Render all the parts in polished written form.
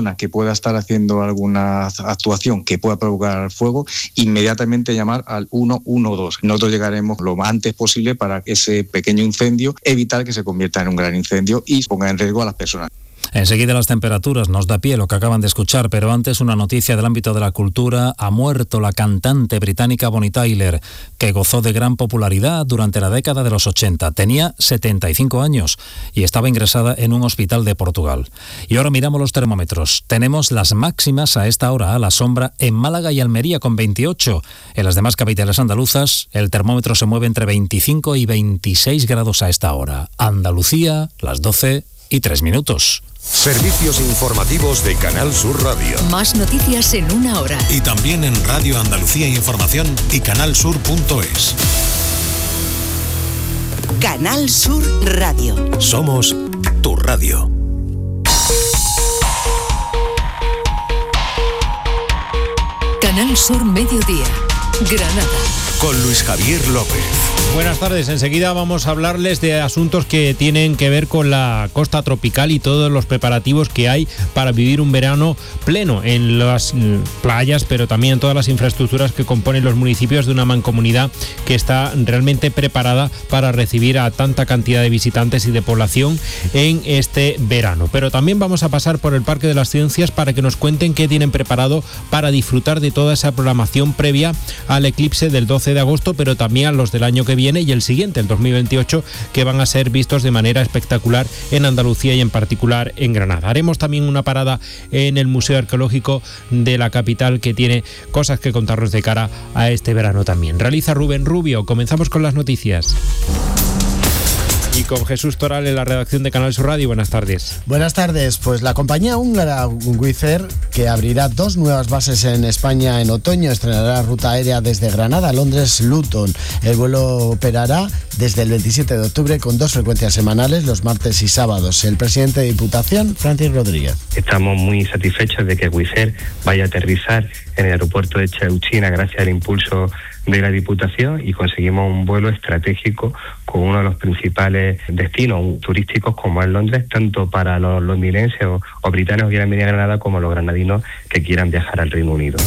persona que pueda estar haciendo alguna actuación que pueda provocar fuego, inmediatamente llamar al 112. Nosotros llegaremos lo antes posible para ese pequeño incendio, evitar que se convierta en un gran incendio y ponga en riesgo a las personas. Enseguida las temperaturas, nos da pie lo que acaban de escuchar, pero antes una noticia del ámbito de la cultura. Ha muerto la cantante británica Bonnie Tyler, que gozó de gran popularidad durante la década de los 80. Tenía 75 años y estaba ingresada en un hospital de Portugal. Y ahora miramos los termómetros. Tenemos las máximas a esta hora a la sombra en Málaga y Almería con 28. En las demás capitales andaluzas el termómetro se mueve entre 25 y 26 grados a esta hora. Andalucía, las 12:03. Servicios informativos de Canal Sur Radio. Más noticias en una hora. Y también en Radio Andalucía Información y canalsur.es. Canal Sur Radio. Somos tu radio. Canal Sur Mediodía, Granada. Con Luis Javier López. Buenas tardes, enseguida vamos a hablarles de asuntos que tienen que ver con la costa tropical y todos los preparativos que hay para vivir un verano pleno en las playas, pero también en todas las infraestructuras que componen los municipios de una mancomunidad que está realmente preparada para recibir a tanta cantidad de visitantes y de población en este verano. Pero también vamos a pasar por el Parque de las Ciencias para que nos cuenten qué tienen preparado para disfrutar de toda esa programación previa al eclipse del 12 de agosto, pero también a los del año que viene y el siguiente, el 2028, que van a ser vistos de manera espectacular en Andalucía y en particular en Granada. Haremos también una parada en el Museo Arqueológico de la capital, que tiene cosas que contarnos de cara a este verano también. Realiza Rubén Rubio. Comenzamos con las noticias. Y con Jesús Toral en la redacción de Canal Sur Radio. Buenas tardes. Buenas tardes. Pues la compañía húngara Wizz Air, que abrirá 2 nuevas bases en España en otoño, estrenará ruta aérea desde Granada a Londres Luton. El vuelo operará desde el 27 de octubre con 2 frecuencias semanales, los martes y sábados. El presidente de Diputación, Francis Rodríguez. Estamos muy satisfechos de que Wizz Air vaya a aterrizar en el aeropuerto de Chauchina gracias al impulso de la Diputación, y conseguimos un vuelo estratégico con uno de los principales destinos turísticos como es Londres, tanto para los londinenses o británicos que quieran venir a Granada como los granadinos que quieran viajar al Reino Unido.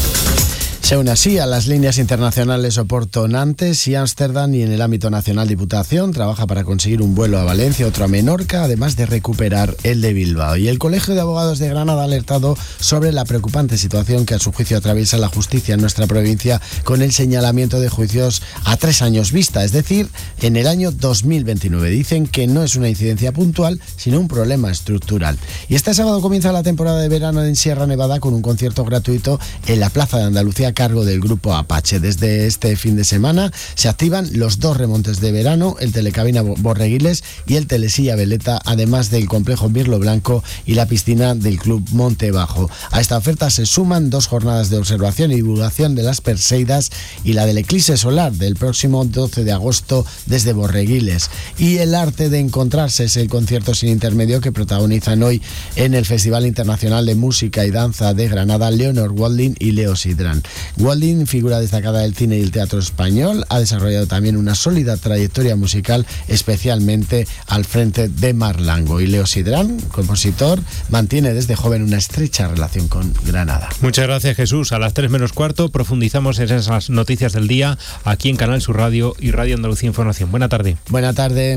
Se une así a las líneas internacionales Oporto-Nantes y Ámsterdam, y en el ámbito nacional Diputación trabaja para conseguir un vuelo a Valencia, otro a Menorca, además de recuperar el de Bilbao. Y el Colegio de Abogados de Granada ha alertado sobre la preocupante situación que a su juicio atraviesa la justicia en nuestra provincia con el señalamiento de juicios a 3 años vista, es decir, en el año 2029. Dicen que no es una incidencia puntual, sino un problema estructural. Y este sábado comienza la temporada de verano en Sierra Nevada con un concierto gratuito en la Plaza de Andalucía a cargo del grupo Apache. Desde este fin de semana se activan los 2 remontes de verano, el Telecabina Borreguiles y el Telesilla Veleta, además del complejo Mirlo Blanco y la piscina del Club Monte Bajo. A esta oferta se suman 2 jornadas de observación y divulgación de las Perseidas y la del eclipse solar del próximo 12 de agosto desde Borreguiles. Y el arte de encontrarse es el concierto sin intermedio que protagonizan hoy en el Festival Internacional de Música y Danza de Granada Leonor Walding y Leo Sidran. Walding, figura destacada del cine y el teatro español, ha desarrollado también una sólida trayectoria musical, especialmente al frente de Marlango. Y Leo Sidran, compositor, mantiene desde joven una estrecha relación con Granada. Muchas gracias, Jesús. A las 3:15 profundizamos en esas noticias del día aquí en Canal Sur Radio y Radio Andalucía Información. Buena tarde. Buena tarde.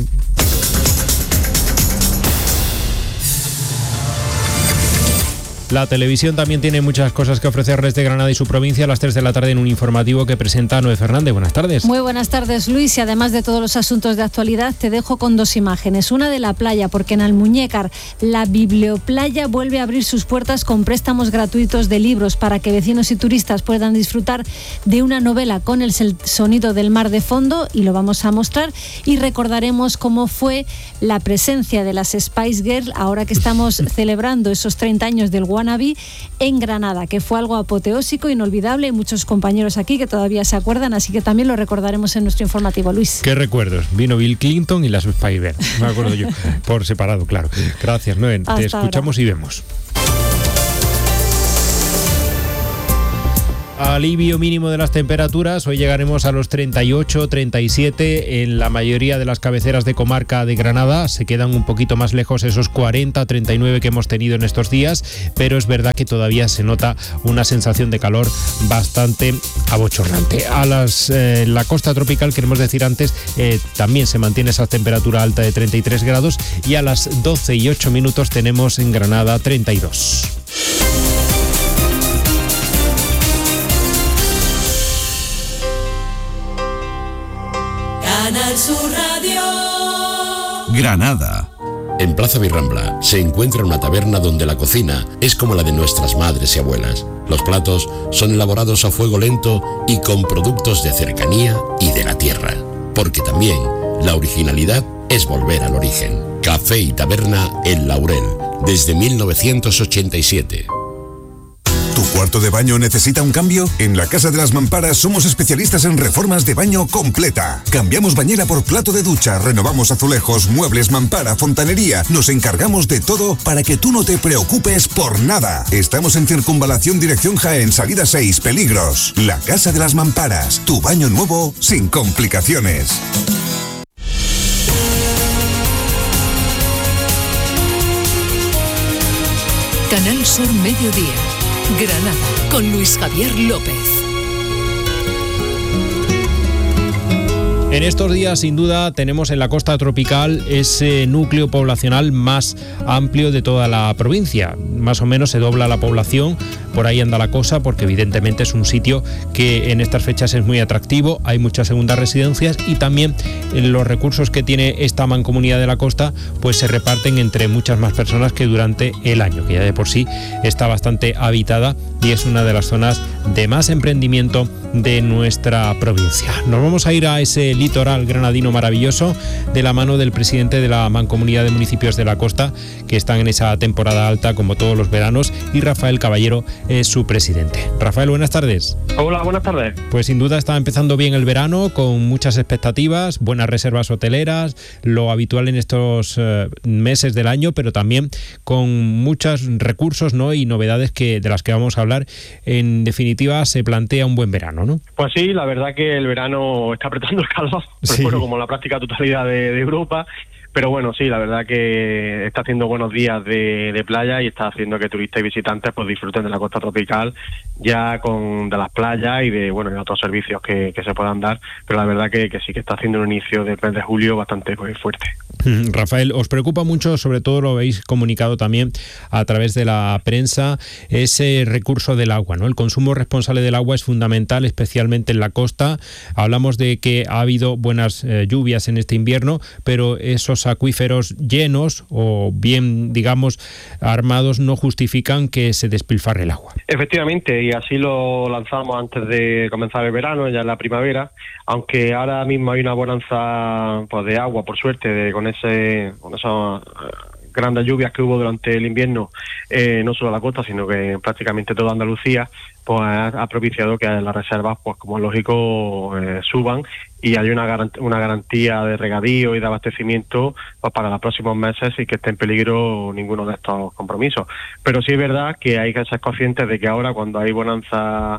La televisión también tiene muchas cosas que ofrecerles de Granada y su provincia a las 3 de la tarde en un informativo que presenta Noé Fernández. Buenas tardes. Muy buenas tardes, Luis. Y además de todos los asuntos de actualidad, te dejo con 2 imágenes. Una de la playa, porque en Almuñécar la Biblioplaya vuelve a abrir sus puertas con préstamos gratuitos de libros para que vecinos y turistas puedan disfrutar de una novela con el sonido del mar de fondo, y lo vamos a mostrar. Y recordaremos cómo fue la presencia de las Spice Girls ahora que estamos celebrando esos 30 años del Wannabe en Granada, que fue algo apoteósico, inolvidable. Hay muchos compañeros aquí que todavía se acuerdan, así que también lo recordaremos en nuestro informativo, Luis. ¿Qué recuerdos? Vino Bill Clinton y las Spice Girls, me acuerdo yo, por separado, claro. Gracias, Noé. Te escuchamos ahora. Y vemos. Alivio mínimo de las temperaturas, hoy llegaremos a los 38, 37 en la mayoría de las cabeceras de comarca de Granada, se quedan un poquito más lejos esos 40, 39 que hemos tenido en estos días, pero es verdad que todavía se nota una sensación de calor bastante abochornante. A la costa tropical, queremos decir antes, también se mantiene esa temperatura alta de 33 grados y a las 12 y 8 minutos tenemos en Granada 32. Canal Sur Radio. Granada. En Plaza Virrambla se encuentra una taberna donde la cocina es como la de nuestras madres y abuelas. Los platos son elaborados a fuego lento y con productos de cercanía y de la tierra. Porque también la originalidad es volver al origen. Café y Taberna El Laurel, desde 1987. ¿Tu cuarto de baño necesita un cambio? En la Casa de las Mamparas somos especialistas en reformas de baño completa. Cambiamos bañera por plato de ducha, renovamos azulejos, muebles, mampara, fontanería. Nos encargamos de todo para que tú no te preocupes por nada. Estamos en Circunvalación Dirección Jaén, salida 6, Peligros. La Casa de las Mamparas, tu baño nuevo sin complicaciones. Canal Sur Mediodía. Granada, con Luis Javier López. En estos días, sin duda, tenemos en la costa tropical ese núcleo poblacional más amplio de toda la provincia. Más o menos se dobla la población, por ahí anda la cosa, porque evidentemente es un sitio que en estas fechas es muy atractivo, hay muchas segundas residencias y también los recursos que tiene esta mancomunidad de la costa pues se reparten entre muchas más personas que durante el año, que ya de por sí está bastante habitada y es una de las zonas de más emprendimiento de nuestra provincia. Nos vamos a ir a ese litoral granadino maravilloso de la mano del presidente de la Mancomunidad de Municipios de la Costa, que están en esa temporada alta como todos los veranos, y Rafael Caballero es su presidente. Rafael, buenas tardes. Hola, buenas tardes. Pues sin duda está empezando bien el verano, con muchas expectativas, buenas reservas hoteleras, lo habitual en estos meses del año, pero también con muchos recursos, ¿no?, y novedades de las que vamos a hablar. En definitiva, se plantea un buen verano, ¿no? Pues sí, la verdad que el verano está apretando el calor, Sí. Bueno, como la práctica totalidad de Europa. Pero bueno, sí, la verdad que está haciendo buenos días de playa y está haciendo que turistas y visitantes pues disfruten de la costa tropical, ya de las playas y de otros servicios que se puedan dar. Pero la verdad que sí que está haciendo un inicio del mes de julio bastante fuerte. Rafael, ¿os preocupa mucho, sobre todo lo habéis comunicado también a través de la prensa, ese recurso del agua, ¿no? El consumo responsable del agua es fundamental, especialmente en la costa. Hablamos de que ha habido buenas lluvias en este invierno, pero esos acuíferos llenos o bien, digamos, armados no justifican que se despilfarre el agua. Efectivamente, y así lo lanzamos antes de comenzar el verano, ya en la primavera, aunque ahora mismo hay una bonanza pues de agua, por suerte, con esas grandes lluvias que hubo durante el invierno, no solo la costa, sino que prácticamente toda Andalucía, pues ha propiciado que las reservas, pues como es lógico, suban y hay una garantía de regadío y de abastecimiento pues para los próximos meses y que esté en peligro ninguno de estos compromisos. Pero sí es verdad que hay que ser conscientes de que ahora, cuando hay bonanza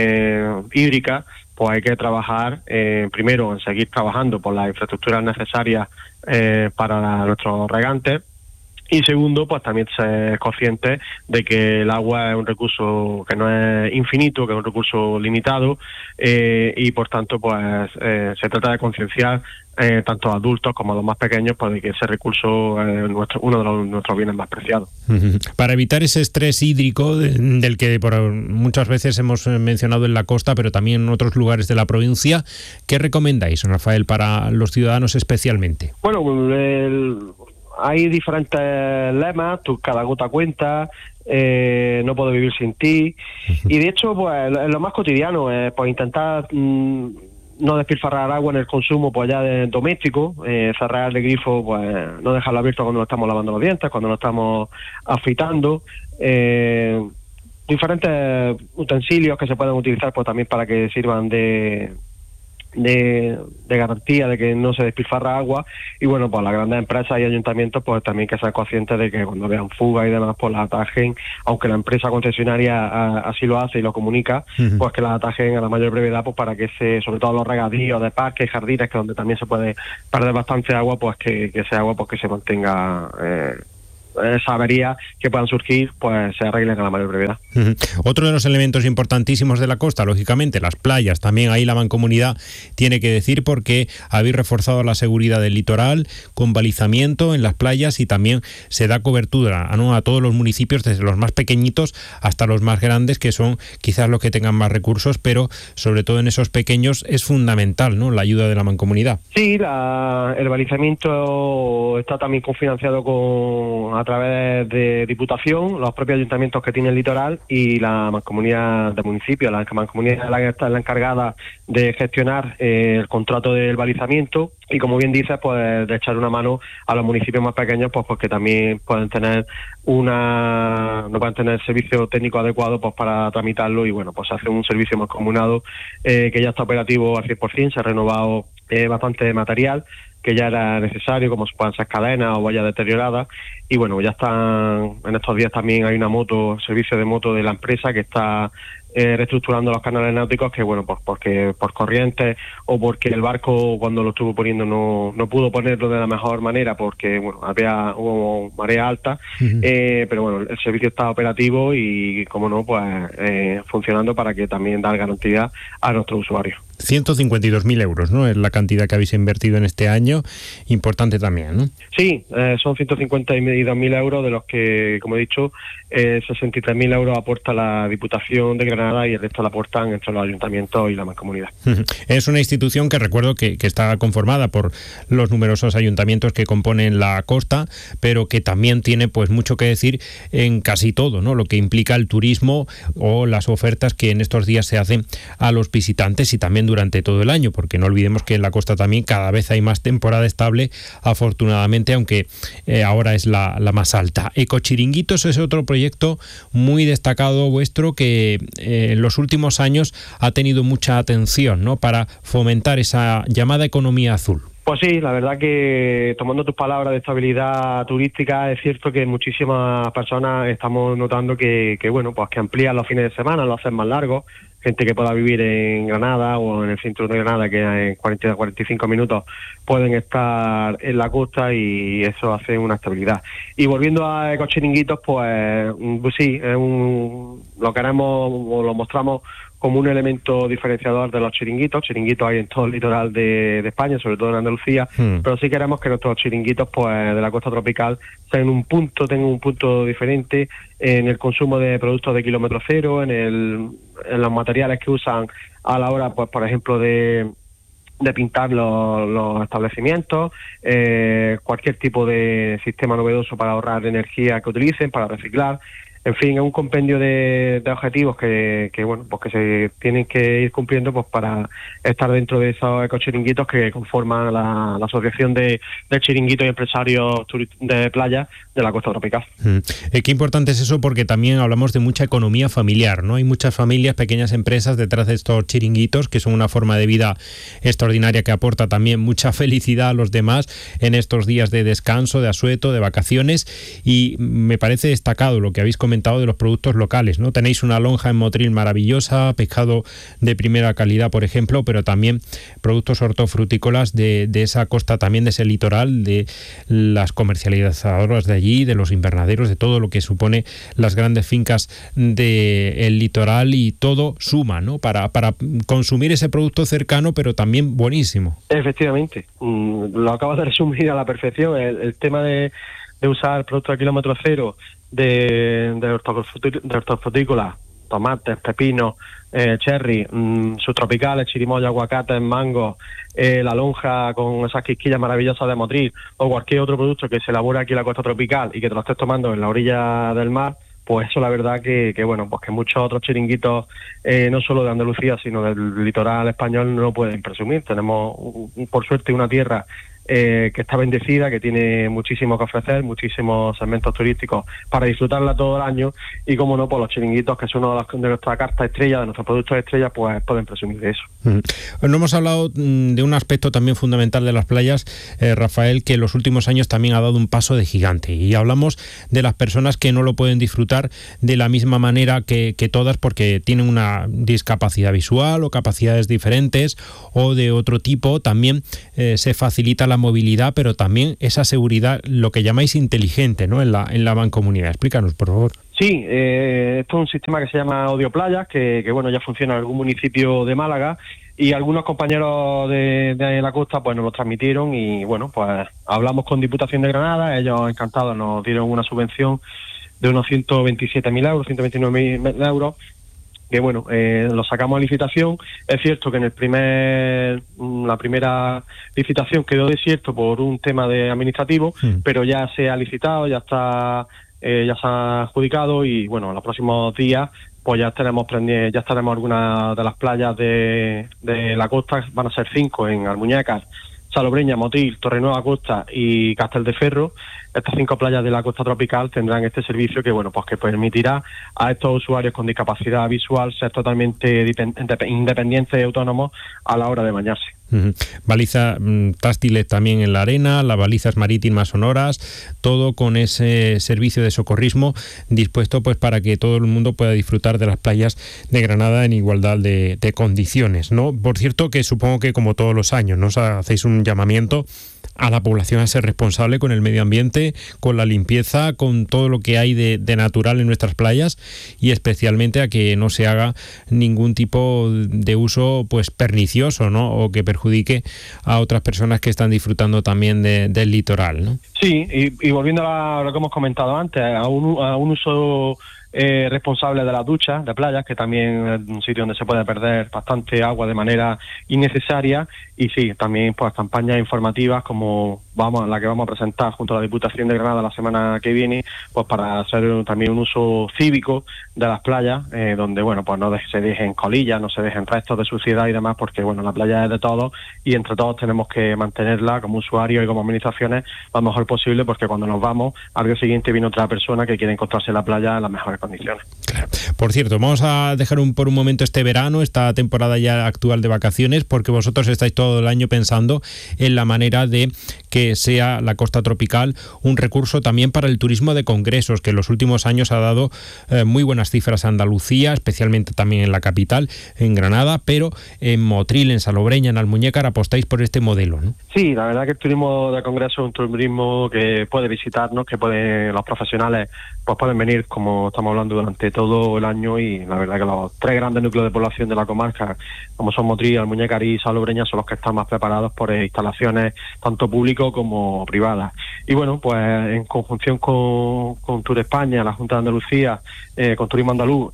hídrica, pues hay que trabajar primero en seguir trabajando por las infraestructuras necesarias para nuestros regantes. Y segundo, pues también ser conscientes de que el agua es un recurso que no es infinito, que es un recurso limitado, y por tanto pues se trata de concienciar tanto a adultos como a los más pequeños pues de que ese recurso es uno de nuestros bienes más preciados. Para evitar ese estrés hídrico del que muchas veces hemos mencionado en la costa, pero también en otros lugares de la provincia, ¿qué recomendáis, Rafael, para los ciudadanos especialmente? Bueno, hay diferentes lemas, cada gota cuenta, no puedo vivir sin ti, y de hecho pues lo más cotidiano es pues intentar no despilfarrar agua en el consumo pues ya de doméstico, cerrar el grifo, pues no dejarlo abierto cuando nos estamos lavando los dientes, cuando nos estamos afeitando, diferentes utensilios que se pueden utilizar pues también para que sirvan de garantía de que no se despilfarra agua. Y bueno, pues las grandes empresas y ayuntamientos pues también que sean conscientes de que cuando vean fugas y demás pues las atajen, aunque la empresa concesionaria así lo hace y lo comunica, pues que las atajen a la mayor brevedad, pues para que sobre todo los regadíos de parques, jardines, que donde también se puede perder bastante agua, pues que ese agua pues que se mantenga, esa avería que puedan surgir, pues se arreglen a la mayor brevedad. Otro de los elementos importantísimos de la costa, lógicamente, las playas. También ahí la Mancomunidad tiene que decir, porque habéis reforzado la seguridad del litoral con balizamiento en las playas y también se da cobertura, ¿no?, a todos los municipios, desde los más pequeñitos hasta los más grandes, que son quizás los que tengan más recursos, pero sobre todo en esos pequeños es fundamental, ¿no?, la ayuda de la Mancomunidad. Sí, el balizamiento está también cofinanciado a través de Diputación, los propios ayuntamientos que tienen el litoral y la Mancomunidad de municipios. La Mancomunidad es la encargada de gestionar el contrato del balizamiento y, como bien dices, pues de echar una mano a los municipios más pequeños, pues porque también pueden tener no pueden tener servicio técnico adecuado pues para tramitarlo, y bueno, pues se hace un servicio mancomunado que ya está operativo al 100%, se ha renovado bastante material que ya era necesario, como puedan ser cadenas o vallas deterioradas, y bueno, ya están, en estos días también hay servicio de moto de la empresa que está reestructurando los canales náuticos, que bueno, pues porque por corrientes o porque el barco cuando lo estuvo poniendo no pudo ponerlo de la mejor manera porque bueno, hubo marea alta, pero bueno, el servicio está operativo y como no, pues funcionando para que también dar garantía a nuestros usuarios. 152.000 euros, ¿no?, es la cantidad que habéis invertido en este año, importante también, ¿no? Sí, son 152.000 euros, de los que, como he dicho, 63.000 euros aporta la Diputación de Granada y el resto la aportan entre los ayuntamientos y la Mancomunidad. Es una institución que recuerdo que está conformada por los numerosos ayuntamientos que componen la costa, pero que también tiene pues mucho que decir en casi todo, ¿no?, lo que implica el turismo o las ofertas que en estos días se hacen a los visitantes y también durante todo el año, porque no olvidemos que en la costa también cada vez hay más temporada estable, afortunadamente, aunque ahora es la más alta. Ecochiringuitos es otro proyecto muy destacado vuestro que en los últimos años ha tenido mucha atención, ¿no?, para fomentar esa llamada economía azul. Pues sí, la verdad que, tomando tus palabras de estabilidad turística, es cierto que muchísimas personas estamos notando que bueno, pues que amplían los fines de semana, lo hacen más largos. Gente que pueda vivir en Granada o en el centro de Granada, que en 40 a 45 minutos pueden estar en la costa, y eso hace una estabilidad. Y volviendo a Ecochiringuitos, pues sí, lo queremos o lo mostramos como un elemento diferenciador de los chiringuitos. Chiringuitos hay en todo el litoral de España, sobre todo en Andalucía, pero sí queremos que nuestros chiringuitos pues de la costa tropical tengan un punto diferente en el consumo de productos de kilómetro cero, en los materiales que usan a la hora, pues por ejemplo, de pintar los establecimientos, cualquier tipo de sistema novedoso para ahorrar energía que utilicen, para reciclar. En fin, es un compendio de objetivos que bueno, pues que se tienen que ir cumpliendo pues para estar dentro de esos ecochiringuitos que conforman la asociación de chiringuitos y empresarios de playa de la costa tropical. Qué importante es eso, porque también hablamos de mucha economía familiar, ¿no? Hay muchas familias, pequeñas empresas detrás de estos chiringuitos, que son una forma de vida extraordinaria que aporta también mucha felicidad a los demás en estos días de descanso, de asueto, de vacaciones. Y me parece destacado lo que habéis comentado de los productos locales, ¿no? Tenéis una lonja en Motril maravillosa, pescado de primera calidad, por ejemplo, pero también productos hortofrutícolas de esa costa, también de ese litoral, de las comercializadoras de allí, de los invernaderos, de todo lo que supone las grandes fincas del litoral, y todo suma, ¿no?, para consumir ese producto cercano, pero también buenísimo. Efectivamente, lo acabas de resumir a la perfección. El tema de usar productos de kilómetro cero, de hortofrutícolas, tomates, pepinos, cherry, subtropicales, chirimoya, aguacates, mangos, la lonja con esas quisquillas maravillosas de Motril, o cualquier otro producto que se elabora aquí en la costa tropical y que te lo estés tomando en la orilla del mar, pues eso la verdad que bueno, pues que muchos otros chiringuitos, no solo de Andalucía, sino del litoral español, no pueden presumir. Tenemos, por suerte, una tierra que está bendecida, que tiene muchísimo que ofrecer, muchísimos segmentos turísticos para disfrutarla todo el año, y como no, pues los chiringuitos, que es uno de nuestra carta estrella, de nuestros productos estrella, pues pueden presumir de eso. No hemos hablado de un aspecto también fundamental de las playas, Rafael, que en los últimos años también ha dado un paso de gigante, y hablamos de las personas que no lo pueden disfrutar de la misma manera que todas, porque tienen una discapacidad visual o capacidades diferentes o de otro tipo. También se facilita la movilidad, pero también esa seguridad, lo que llamáis inteligente, ¿no?, en la mancomunidad. Explícanos, por favor. Sí, esto es un sistema que se llama Odio Playas, que bueno, ya funciona en algún municipio de Málaga, y algunos compañeros de la costa pues nos lo transmitieron, y bueno, pues hablamos con Diputación de Granada, ellos encantados nos dieron una subvención de unos 127.000 euros, 129.000 euros, que bueno, lo sacamos a licitación. Es cierto que en la primera licitación quedó desierto por un tema de administrativo, pero ya se ha licitado, ya está, ya se ha adjudicado, y bueno, en los próximos días pues ya estaremos algunas de las playas de la costa. Van a ser 5 en Almuñécar, Salobreña, Motil, Torrenueva Costa y Casteldeferro. Estas 5 playas de la costa tropical tendrán este servicio que, bueno, pues que permitirá a estos usuarios con discapacidad visual ser totalmente independientes y autónomos a la hora de bañarse. Balizas táctiles también en la arena, las balizas marítimas sonoras, todo con ese servicio de socorrismo dispuesto pues para que todo el mundo pueda disfrutar de las playas de Granada en igualdad de condiciones, ¿no? Por cierto, que supongo que como todos los años, ¿no?, hacéis un llamamiento a la población a ser responsable con el medio ambiente, con la limpieza, con todo lo que hay de natural en nuestras playas, y especialmente a que no se haga ningún tipo de uso pues pernicioso, ¿no?, o que perjudique a otras personas que están disfrutando también del litoral, ¿no? Sí, y volviendo a lo que hemos comentado antes, a un uso responsable de las duchas de playas, que también es un sitio donde se puede perder bastante agua de manera innecesaria, y sí, también pues campañas informativas como la que vamos a presentar junto a la Diputación de Granada la semana que viene, pues para hacer también un uso cívico de las playas, donde bueno, pues no se dejen colillas, no se dejen restos de suciedad y demás, porque bueno, la playa es de todos y entre todos tenemos que mantenerla como usuarios y como administraciones lo mejor posible, porque cuando nos vamos al día siguiente viene otra persona que quiere encontrarse la playa en las mejores condiciones. Claro. Por cierto, vamos a dejar por un momento este verano, esta temporada ya actual de vacaciones, porque vosotros estáis todo el año pensando en la manera de que sea la costa tropical un recurso también para el turismo de congresos, que en los últimos años ha dado muy buenas cifras a Andalucía, especialmente también en la capital, en Granada, pero en Motril, en Salobreña, en Almuñécar apostáis por este modelo, ¿no? Sí, la verdad que el turismo de congreso es un turismo que puede visitarnos, que los profesionales pues pueden venir, como estamos hablando, durante todo el año, y la verdad que los 3 grandes núcleos de población de la comarca, como son Motril, Almuñécar y Salobreña, son los que están más preparados por instalaciones tanto públicas como privadas. Y bueno, pues en conjunción con Tour España, la Junta de Andalucía, con Turismo Andaluz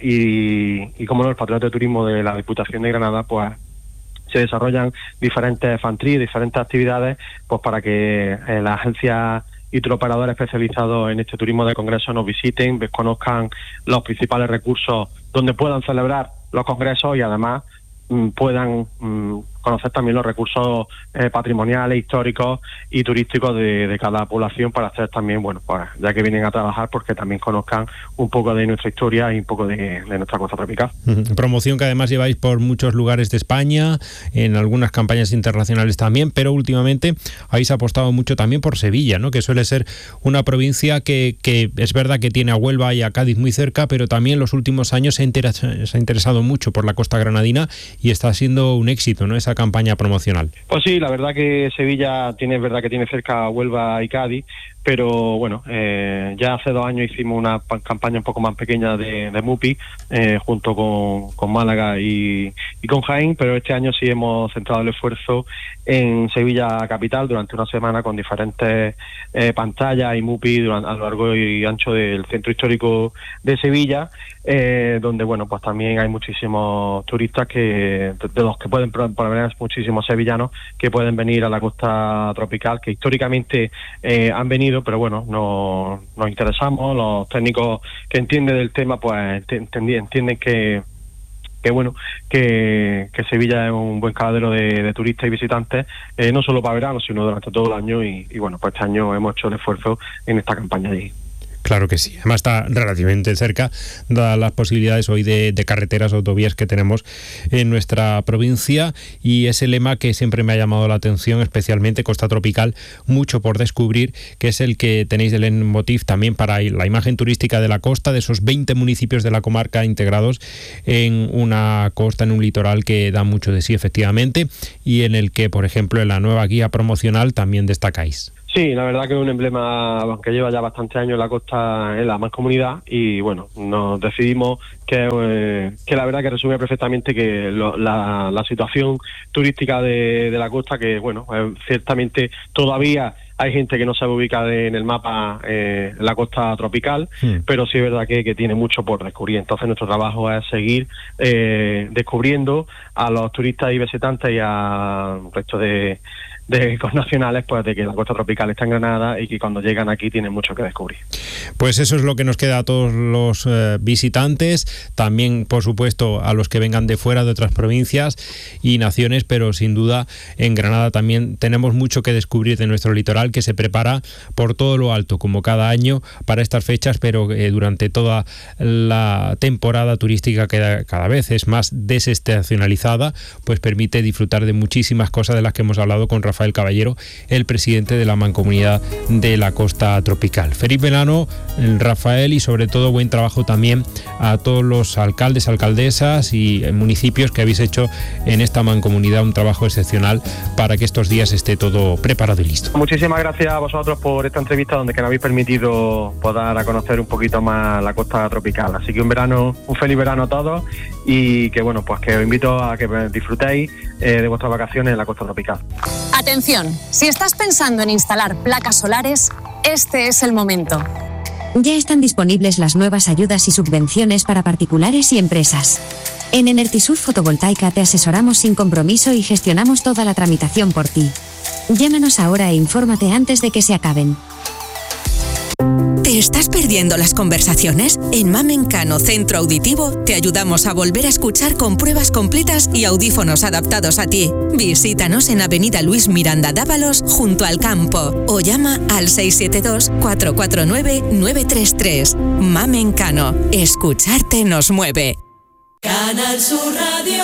y como no, el Patronato de Turismo de la Diputación de Granada, pues se desarrollan diferentes fan-trips, diferentes actividades, pues para que las agencias y turoperadores especializados en este turismo de congreso nos visiten, conozcan los principales recursos donde puedan celebrar los congresos, y además puedan conocer también los recursos patrimoniales, históricos y turísticos de cada población, para hacer también, bueno, pues ya que vienen a trabajar, porque también conozcan un poco de nuestra historia y un poco de nuestra costa tropical. Promoción que además lleváis por muchos lugares de España, en algunas campañas internacionales también, pero últimamente habéis apostado mucho también por Sevilla, ¿no?, que suele ser una provincia que es verdad que tiene a Huelva y a Cádiz muy cerca, pero también en los últimos años se ha interesado mucho por la costa granadina y está siendo un éxito, ¿no?, esa campaña promocional. Pues sí, la verdad que Sevilla tiene cerca a Huelva y Cádiz, pero bueno, ya hace 2 años hicimos una campaña un poco más pequeña de MUPI, junto con Málaga y con Jaén, pero este año sí hemos centrado el esfuerzo en Sevilla capital durante una semana, con diferentes pantallas y MUPI a lo largo y ancho del centro histórico de Sevilla, donde bueno, pues también hay muchísimos turistas de los que pueden provenir muchísimos sevillanos que pueden venir a la costa tropical, que históricamente han venido, pero bueno, nos interesamos, los técnicos que entienden del tema pues entienden que bueno, que Sevilla es un buen caladero de turistas y visitantes, no solo para verano, sino durante todo el año, y bueno, pues este año hemos hecho el esfuerzo en esta campaña allí. Claro que sí, además está relativamente cerca, dadas las posibilidades hoy de carreteras, autovías que tenemos en nuestra provincia, y ese lema que siempre me ha llamado la atención, especialmente Costa Tropical, mucho por descubrir, que es el que tenéis del leitmotiv también para la imagen turística de la costa, de esos 20 municipios de la comarca integrados en una costa, en un litoral que da mucho de sí, efectivamente, y en el que, por ejemplo, en la nueva guía promocional también destacáis. Sí, la verdad que es un emblema que lleva ya bastantes años en la costa, en la Mancomunidad, y bueno, nos decidimos que la verdad que resume perfectamente que la situación turística de la costa, que bueno, ciertamente todavía hay gente que no sabe ubicar en el mapa la costa tropical, pero sí es verdad que tiene mucho por descubrir. Entonces nuestro trabajo es seguir descubriendo a los turistas y visitantes y al resto de connacionales, pues de que la costa tropical está en Granada y que cuando llegan aquí tienen mucho que descubrir. Pues eso es lo que nos queda a todos los visitantes, también por supuesto a los que vengan de fuera, de otras provincias y naciones, pero sin duda en Granada también tenemos mucho que descubrir de nuestro litoral, que se prepara por todo lo alto, como cada año para estas fechas, pero durante toda la temporada turística, que cada vez es más desestacionalizada, pues permite disfrutar de muchísimas cosas de las que hemos hablado con Rafael Caballero, el presidente de la Mancomunidad de la Costa Tropical. Feliz verano, Rafael, y sobre todo buen trabajo también a todos los alcaldes, alcaldesas y municipios que habéis hecho en esta Mancomunidad un trabajo excepcional para que estos días esté todo preparado y listo. Muchísimas gracias a vosotros por esta entrevista, donde que nos habéis permitido dar a conocer un poquito más la Costa Tropical. Así que un feliz verano a todos, y que bueno, pues que os invito a que disfrutéis de vuestras vacaciones en la Costa Tropical. Atención, si estás pensando en instalar placas solares, este es el momento. Ya están disponibles las nuevas ayudas y subvenciones para particulares y empresas. En Enertisur Fotovoltaica te asesoramos sin compromiso y gestionamos toda la tramitación por ti. Llámanos ahora e infórmate antes de que se acaben. ¿Te estás perdiendo las conversaciones? En Mamencano Centro Auditivo te ayudamos a volver a escuchar con pruebas completas y audífonos adaptados a ti. Visítanos en Avenida Luis Miranda Dávalos, junto al campo, o llama al 672-449-933. Mamencano, escucharte nos mueve. Canal Sur Radio.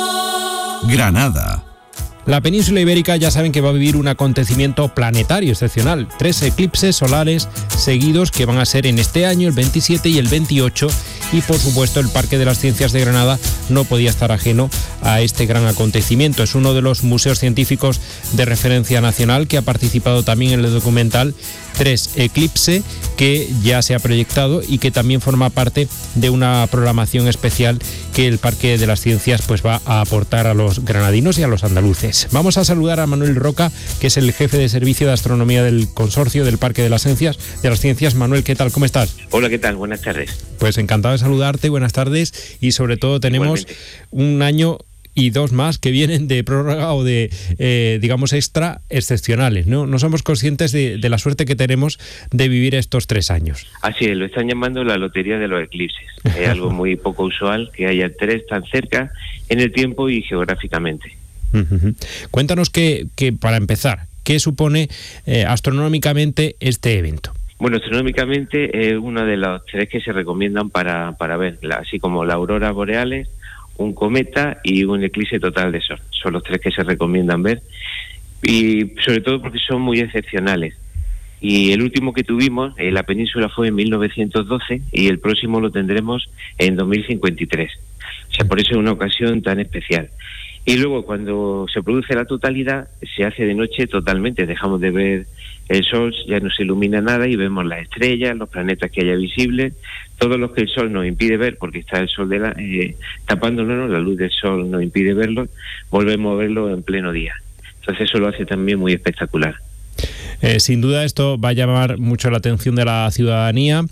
Granada. La península ibérica ya saben que va a vivir un acontecimiento planetario excepcional. 3 eclipses solares seguidos que van a ser en este año, el 27 y el 28. Y por supuesto el Parque de las Ciencias de Granada no podía estar ajeno a este gran acontecimiento. Es uno de los museos científicos de referencia nacional que ha participado también en el documental 3 Eclipse, que ya se ha proyectado y que también forma parte de una programación especial que el Parque de las Ciencias pues va a aportar a los granadinos y a los andaluces. Vamos a saludar a Manuel Roca, que es el jefe de servicio de astronomía del consorcio del Parque de las Ciencias. Manuel, ¿qué tal? ¿Cómo estás? Hola, ¿qué tal? Buenas tardes. Pues encantado de saludarte, buenas tardes, y sobre todo tenemos un año y 2 más que vienen de prórroga o de, digamos, extra excepcionales, ¿no? No somos conscientes de la suerte que tenemos de vivir estos 3 años. Así es, lo están llamando la lotería de los eclipses. Es algo muy poco usual que haya 3 tan cerca en el tiempo y geográficamente. Cuéntanos que para empezar, ¿qué supone astronómicamente este evento? Bueno, astronómicamente es uno de los 3 que se recomiendan para ver, así como las auroras boreales, un cometa y un eclipse total de sol. Son los 3 que se recomiendan ver, y sobre todo porque son muy excepcionales. Y el último que tuvimos en la península fue en 1912 y el próximo lo tendremos en 2053. O sea, por eso es una ocasión tan especial. Y luego cuando se produce la totalidad se hace de noche totalmente, dejamos de ver el sol, ya no se ilumina nada y vemos las estrellas, los planetas que haya visibles, todos los que el sol nos impide ver porque está el sol tapándonos, la luz del sol nos impide verlo, volvemos a verlo en pleno día. Entonces eso lo hace también muy espectacular. Sin duda esto va a llamar mucho la atención de la ciudadanía.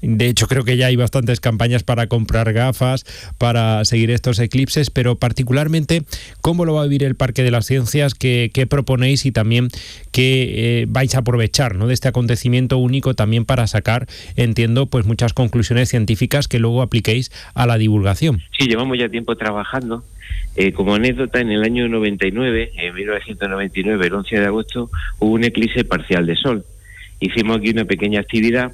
De hecho, creo que ya hay bastantes campañas para comprar gafas, para seguir estos eclipses, pero particularmente, ¿cómo lo va a vivir el Parque de las Ciencias? ¿Qué proponéis y también qué vais a aprovechar, ¿no?, de este acontecimiento único también para sacar, entiendo, pues muchas conclusiones científicas que luego apliquéis a la divulgación? Sí, llevamos ya tiempo trabajando. Como anécdota, en el año 99, en 1999, el 11 de agosto, hubo un eclipse parcial de sol. Hicimos aquí una pequeña actividad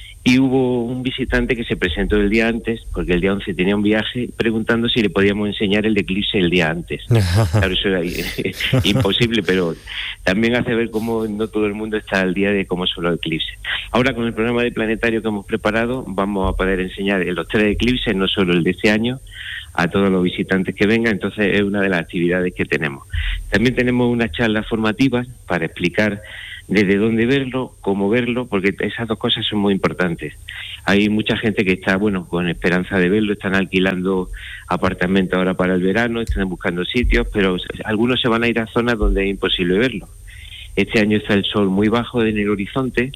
y hubo un visitante que se presentó el día antes, porque el día 11 tenía un viaje, preguntando si le podíamos enseñar el eclipse el día antes. Claro, eso era imposible, pero también hace ver cómo no todo el mundo está al día de cómo son los eclipses. Ahora, con el programa de planetario que hemos preparado, vamos a poder enseñar los 3 eclipses, no solo el de este año, a todos los visitantes que vengan. Entonces es una de las actividades que tenemos. También tenemos unas charlas formativas para explicar desde dónde verlo, cómo verlo, porque esas dos cosas son muy importantes. Hay mucha gente que está, con esperanza de verlo, están alquilando apartamentos ahora para el verano, están buscando sitios, pero algunos se van a ir a zonas donde es imposible verlo. Este año está el sol muy bajo en el horizonte.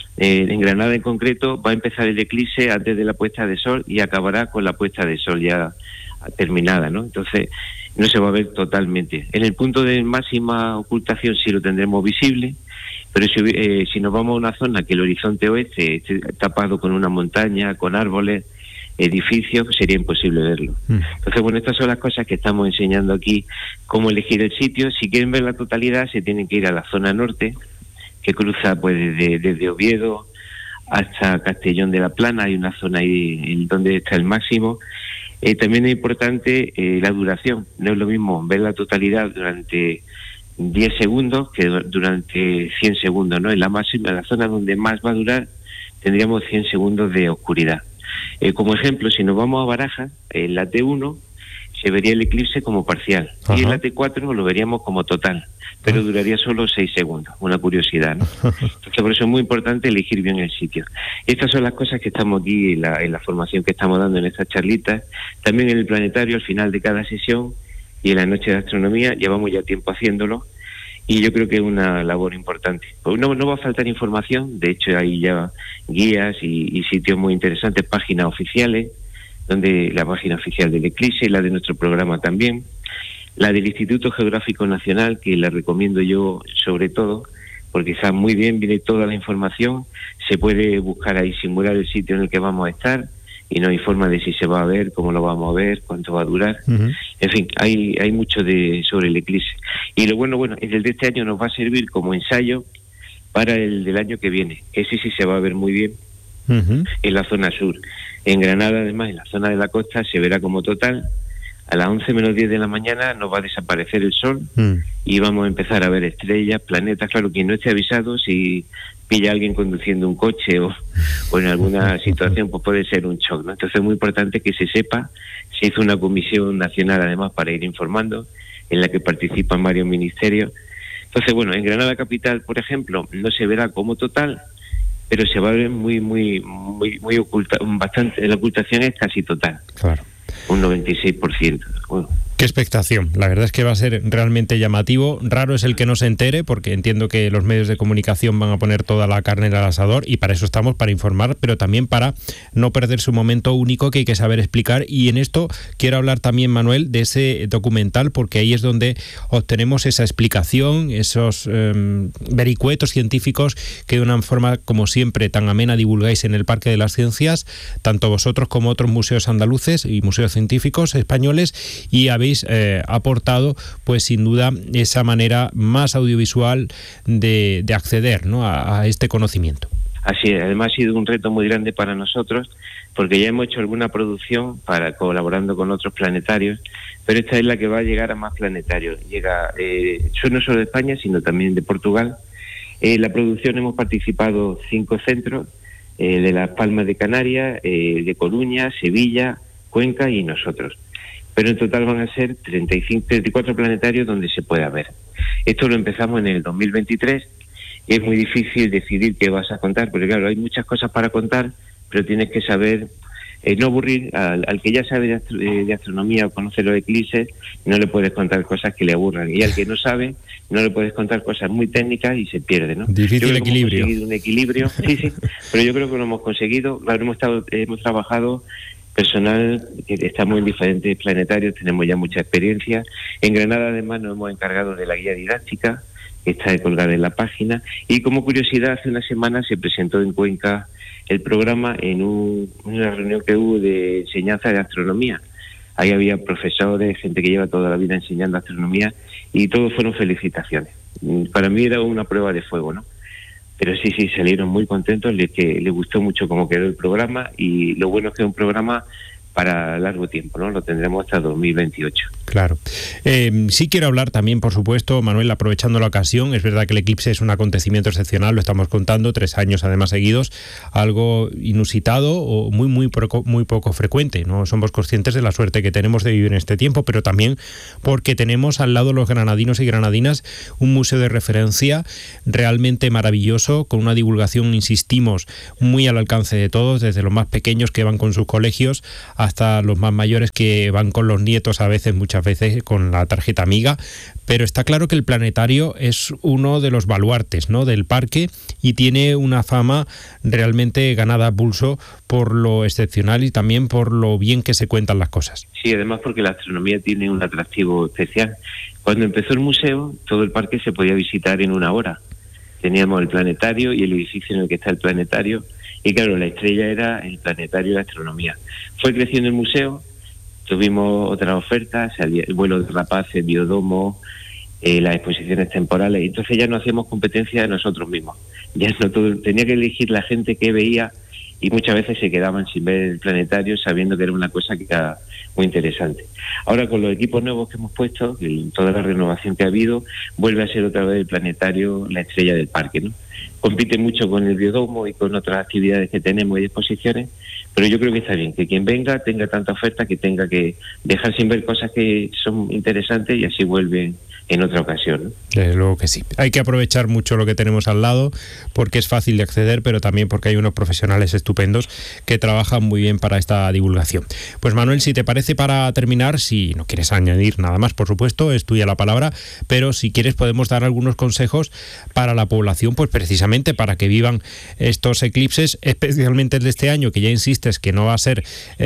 En Granada en concreto va a empezar el eclipse antes de la puesta de sol y acabará con la puesta de sol ya terminada, ¿no? Entonces no se va a ver totalmente. En el punto de máxima ocultación sí lo tendremos visible, pero si nos vamos a una zona que el horizonte oeste esté tapado con una montaña, con árboles, edificios, sería imposible verlo. Entonces, estas son las cosas que estamos enseñando aquí, cómo elegir el sitio. Si quieren ver la totalidad, se tienen que ir a la zona norte, que cruza desde Oviedo hasta Castellón de la Plana. Hay una zona ahí donde está el máximo. También es importante la duración. No es lo mismo ver la totalidad durante 10 segundos que durante 100 segundos, ¿no? En la máxima, en la zona donde más va a durar, tendríamos 100 segundos de oscuridad. Como ejemplo, si nos vamos a Barajas, en la T1 se vería el eclipse como parcial. Ajá. Y en la T4 lo veríamos como total, pero duraría solo 6 segundos. Una curiosidad, ¿no? Entonces, por eso es muy importante elegir bien el sitio. Estas son las cosas que estamos aquí en la formación que estamos dando en estas charlitas. También en el planetario, al final de cada sesión, y en la noche de astronomía, llevamos ya tiempo haciéndolo, y yo creo que es una labor importante. Pues no va a faltar información. De hecho hay ya guías y sitios muy interesantes, páginas oficiales, donde la página oficial del eclipse, la de nuestro programa también, la del Instituto Geográfico Nacional, que la recomiendo yo sobre todo, porque está muy bien, viene toda la información, se puede buscar ahí, simular el sitio en el que vamos a estar, y nos informa de si se va a ver, cómo lo vamos a ver, cuánto va a durar. En fin, hay mucho sobre el eclipse. Y lo bueno, el de este año nos va a servir como ensayo para el del año que viene. Ese sí se va a ver muy bien en la zona sur. En Granada, además, en la zona de la costa, se verá como total. A las 11 menos 10 de la mañana nos va a desaparecer el sol y vamos a empezar a ver estrellas, planetas. Claro, quien no esté avisado, si pilla a alguien conduciendo un coche o en alguna situación, pues puede ser un shock, ¿no? Entonces es muy importante que se sepa. Se hizo una comisión nacional, además, para ir informando, en la que participan varios ministerios. Entonces, en Granada capital, por ejemplo, no se verá como total, pero se va a ver muy oculta, bastante. La ocultación es casi total. Claro. Un 96%. Qué expectación. La verdad es que va a ser realmente llamativo. Raro es el que no se entere, porque entiendo que los medios de comunicación van a poner toda la carne en el asador, y para eso estamos, para informar, pero también para no perder su momento único que hay que saber explicar. Y en esto quiero hablar también, Manuel, de ese documental, porque ahí es donde obtenemos esa explicación, esos vericuetos científicos que de una forma, como siempre, tan amena divulgáis en el Parque de las Ciencias, tanto vosotros como otros museos andaluces y museos científicos españoles, y habéis aportado, pues sin duda, esa manera más audiovisual de acceder, ¿no?, a este conocimiento. Así es. Además ha sido un reto muy grande para nosotros, porque ya hemos hecho alguna producción colaborando con otros planetarios, pero esta es la que va a llegar a más planetarios. Llega no solo de España, sino también de Portugal. La producción hemos participado 5 centros, de Las Palmas de Canarias, de Coruña, Sevilla, Cuenca y nosotros. Pero en total van a ser 34 planetarios donde se pueda ver. Esto lo empezamos en el 2023. Es muy difícil decidir qué vas a contar, porque claro, hay muchas cosas para contar, pero tienes que saber no aburrir al que ya sabe de astronomía o conoce los eclipses, no le puedes contar cosas que le aburran, y al que no sabe no le puedes contar cosas muy técnicas y se pierde, ¿no? Difícil equilibrio. Hemos conseguido un equilibrio, sí, pero yo creo que lo hemos conseguido. Hemos trabajado personal que estamos en diferentes planetarios, tenemos ya mucha experiencia. En Granada además nos hemos encargado de la guía didáctica, que está colgada en la página, y como curiosidad hace una semana se presentó en Cuenca el programa en una reunión que hubo de enseñanza de astronomía. Ahí había profesores, gente que lleva toda la vida enseñando astronomía, y todos fueron felicitaciones. Para mí era una prueba de fuego, ¿no? Pero sí, salieron muy contentos, les gustó mucho cómo quedó el programa, y lo bueno es que es un programa para largo tiempo, ¿no? Lo tendremos hasta 2028. Claro. Sí quiero hablar también, por supuesto, Manuel, aprovechando la ocasión, es verdad que el eclipse es un acontecimiento excepcional, lo estamos contando, 3 años además seguidos, algo inusitado o muy poco frecuente. No somos conscientes de la suerte que tenemos de vivir en este tiempo, pero también porque tenemos al lado los granadinos y granadinas un museo de referencia realmente maravilloso, con una divulgación, insistimos, muy al alcance de todos, desde los más pequeños que van con sus colegios hasta los más mayores que van con los nietos muchas veces con la tarjeta amiga, pero está claro que el planetario es uno de los baluartes, ¿no?, del parque, y tiene una fama realmente ganada a pulso por lo excepcional y también por lo bien que se cuentan las cosas. Sí, además porque la astronomía tiene un atractivo especial. Cuando empezó el museo, todo el parque se podía visitar en 1 hora. Teníamos el planetario y el edificio en el que está el planetario, y claro, la estrella era el planetario y la astronomía. Fue creciendo el museo, tuvimos otras ofertas, el vuelo de rapaces, biodomo, las exposiciones temporales, y entonces ya no hacíamos competencia de nosotros mismos. Ya no tenía que elegir la gente que veía, y muchas veces se quedaban sin ver el planetario sabiendo que era una cosa que era muy interesante. Ahora con los equipos nuevos que hemos puesto, toda la renovación que ha habido, vuelve a ser otra vez el planetario la estrella del parque, ¿no? Compite mucho con el biodomo y con otras actividades que tenemos y exposiciones, pero yo creo que está bien que quien venga tenga tanta oferta que tenga que dejar sin ver cosas que son interesantes y así vuelven en otra ocasión, ¿no? Desde luego que sí. Hay que aprovechar mucho lo que tenemos al lado, porque es fácil de acceder, pero también porque hay unos profesionales estupendos que trabajan muy bien para esta divulgación. Pues Manuel, si te parece, para terminar, si no quieres añadir nada más, por supuesto, es tuya la palabra, pero si quieres podemos dar algunos consejos para la población, pues precisamente para que vivan estos eclipses, especialmente el de este año, que ya insistes que no va a ser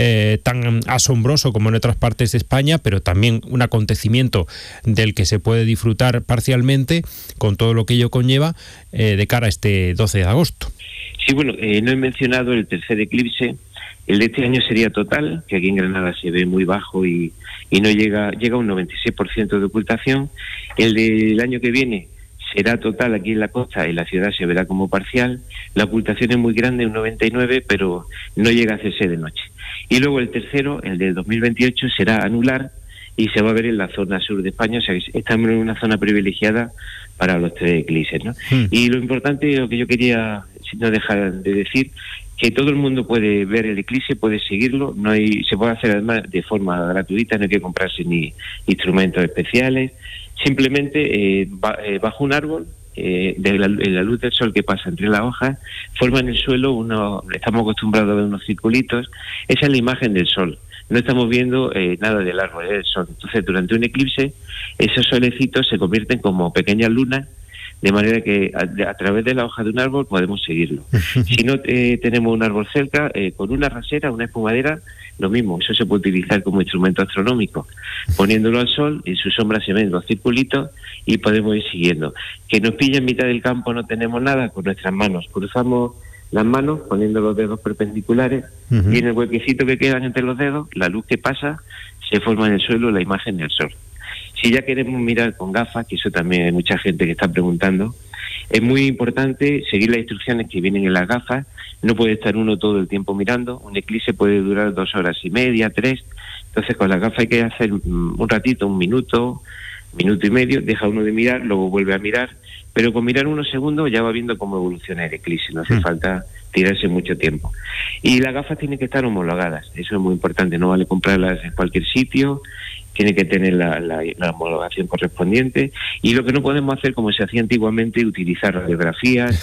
tan asombroso como en otras partes de España, pero también un acontecimiento del que se puede disfrutar parcialmente con todo lo que ello conlleva de cara a este 12 de agosto. Sí, bueno, no he mencionado el tercer eclipse. El de este año sería total, que aquí en Granada se ve muy bajo y no llega a un 96% de ocultación. El del año que viene será total aquí en la costa, y la ciudad se verá como parcial. La ocultación es muy grande, un 99%, pero no llega a hacerse de noche. Y luego el tercero, el del 2028, será anular, y se va a ver en la zona sur de España, o sea que estamos en una zona privilegiada para los 3 eclipses, ¿no? Y lo importante, lo que yo quería no dejar de decir, que todo el mundo puede ver el eclipse, puede seguirlo, se puede hacer además de forma gratuita, no hay que comprarse ni instrumentos especiales, simplemente bajo un árbol, en la luz del sol que pasa entre las hojas, forma en el suelo estamos acostumbrados a ver unos circulitos, esa es la imagen del sol. No estamos viendo nada del árbol, del sol. Entonces, durante un eclipse, esos solecitos se convierten como pequeñas lunas, de manera que a través de la hoja de un árbol podemos seguirlo. Si no tenemos un árbol cerca, con una rasera, una espumadera, lo mismo, eso se puede utilizar como instrumento astronómico. Poniéndolo al sol, en su sombra se ven los circulitos y podemos ir siguiendo. Que nos pilla en mitad del campo, no tenemos nada, con nuestras manos cruzamos las manos poniendo los dedos perpendiculares, y en el huequecito que quedan entre los dedos, la luz que pasa se forma en el suelo la imagen del sol. Si ya queremos mirar con gafas, que eso también hay mucha gente que está preguntando, es muy importante seguir las instrucciones que vienen en las gafas. No puede estar uno todo el tiempo mirando, un eclipse puede durar 2 horas y media, 3, entonces con las gafas hay que hacer un ratito, 1 minuto, 1 minuto y medio, deja uno de mirar, luego vuelve a mirar, pero con mirar unos segundos ya va viendo cómo evoluciona el eclipse, no hace falta tirarse mucho tiempo. Y las gafas tienen que estar homologadas, eso es muy importante, no vale comprarlas en cualquier sitio, tiene que tener la homologación correspondiente, y lo que no podemos hacer, como se hacía antiguamente, utilizar radiografías,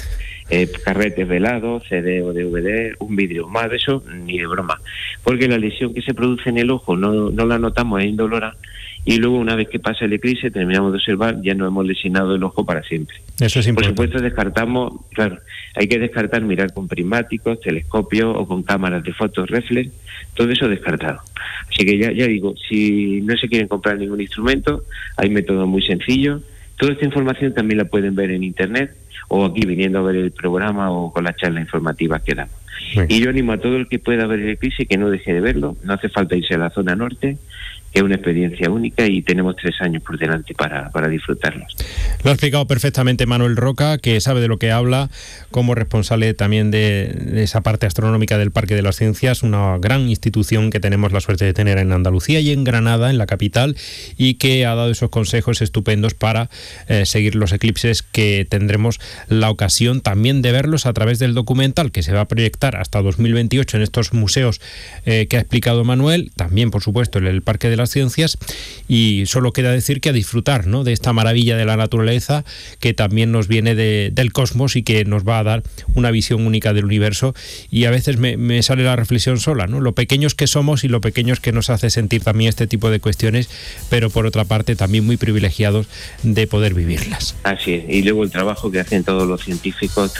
carretes velados, CD o DVD, un vidrio. Más de eso, ni de broma. Porque la lesión que se produce en el ojo no la notamos, es indolora. Y luego, una vez que pasa el eclipse, terminamos de observar, ya no hemos lesionado el ojo para siempre. Eso es importante. Por supuesto, descartamos, claro, hay que descartar mirar con prismáticos, telescopios o con cámaras de fotos reflex, todo eso descartado. Así que ya digo, si no se quieren comprar ningún instrumento, hay métodos muy sencillos. Toda esta información también la pueden ver en internet o aquí viniendo a ver el programa o con las charlas informativas que damos. Y yo animo a todo el que pueda ver el eclipse que no deje de verlo. No hace falta irse a la zona norte, que es una experiencia única y tenemos 3 años por delante para disfrutarlos. Lo ha explicado perfectamente Manuel Roca, que sabe de lo que habla, como responsable también de esa parte astronómica del Parque de las Ciencias, una gran institución que tenemos la suerte de tener en Andalucía y en Granada, en la capital, y que ha dado esos consejos estupendos para seguir los eclipses, que tendremos la ocasión también de verlos a través del documental que se va a proyectar hasta 2028 en estos museos que ha explicado Manuel, también por supuesto en el Parque de las Ciencias, y solo queda decir que a disfrutar, ¿no?, de esta maravilla de la naturaleza que también nos viene del cosmos y que nos va a dar una visión única del universo. Y a veces me sale la reflexión sola, ¿no?, lo pequeños que somos y lo pequeños que nos hace sentir también este tipo de cuestiones, pero por otra parte también muy privilegiados de poder vivirlas. Así es, y luego el trabajo que hacen todos los científicos,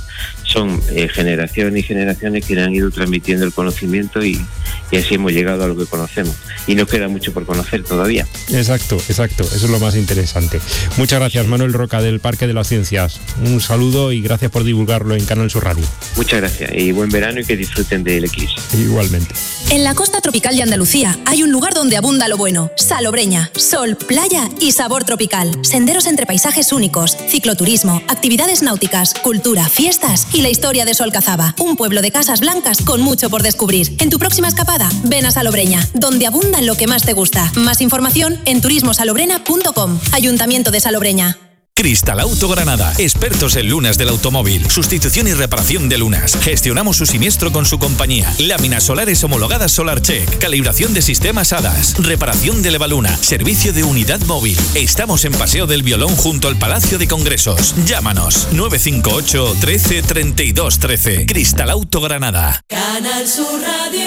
son generaciones y generaciones que han ido transmitiendo el conocimiento y así hemos llegado a lo que conocemos. Y nos queda mucho por conocer todavía. Exacto, eso es lo más interesante. Muchas gracias, Manuel Roca, del Parque de las Ciencias. Un saludo y gracias por divulgarlo en Canal Sur Radio. Muchas gracias y buen verano y que disfruten del eclipse. Igualmente. En la costa tropical de Andalucía hay un lugar donde abunda lo bueno: Salobreña, sol, playa y sabor tropical. Senderos entre paisajes únicos, cicloturismo, actividades náuticas, cultura, fiestas y la historia de Solcazaba, un pueblo de casas blancas con mucho por descubrir. En tu próxima escapada, ven a Salobreña, donde abunda lo que más te gusta. Más información en turismosalobrena.com. Ayuntamiento de Salobreña. Cristalauto Granada, expertos en lunas del automóvil, sustitución y reparación de lunas. Gestionamos su siniestro con su compañía. Láminas solares homologadas SolarCheck, calibración de sistemas HADAS, reparación de Levaluna, servicio de unidad móvil. Estamos en Paseo del Violón junto al Palacio de Congresos. Llámanos 958 13 32 13. Cristalauto Granada. Canal Sur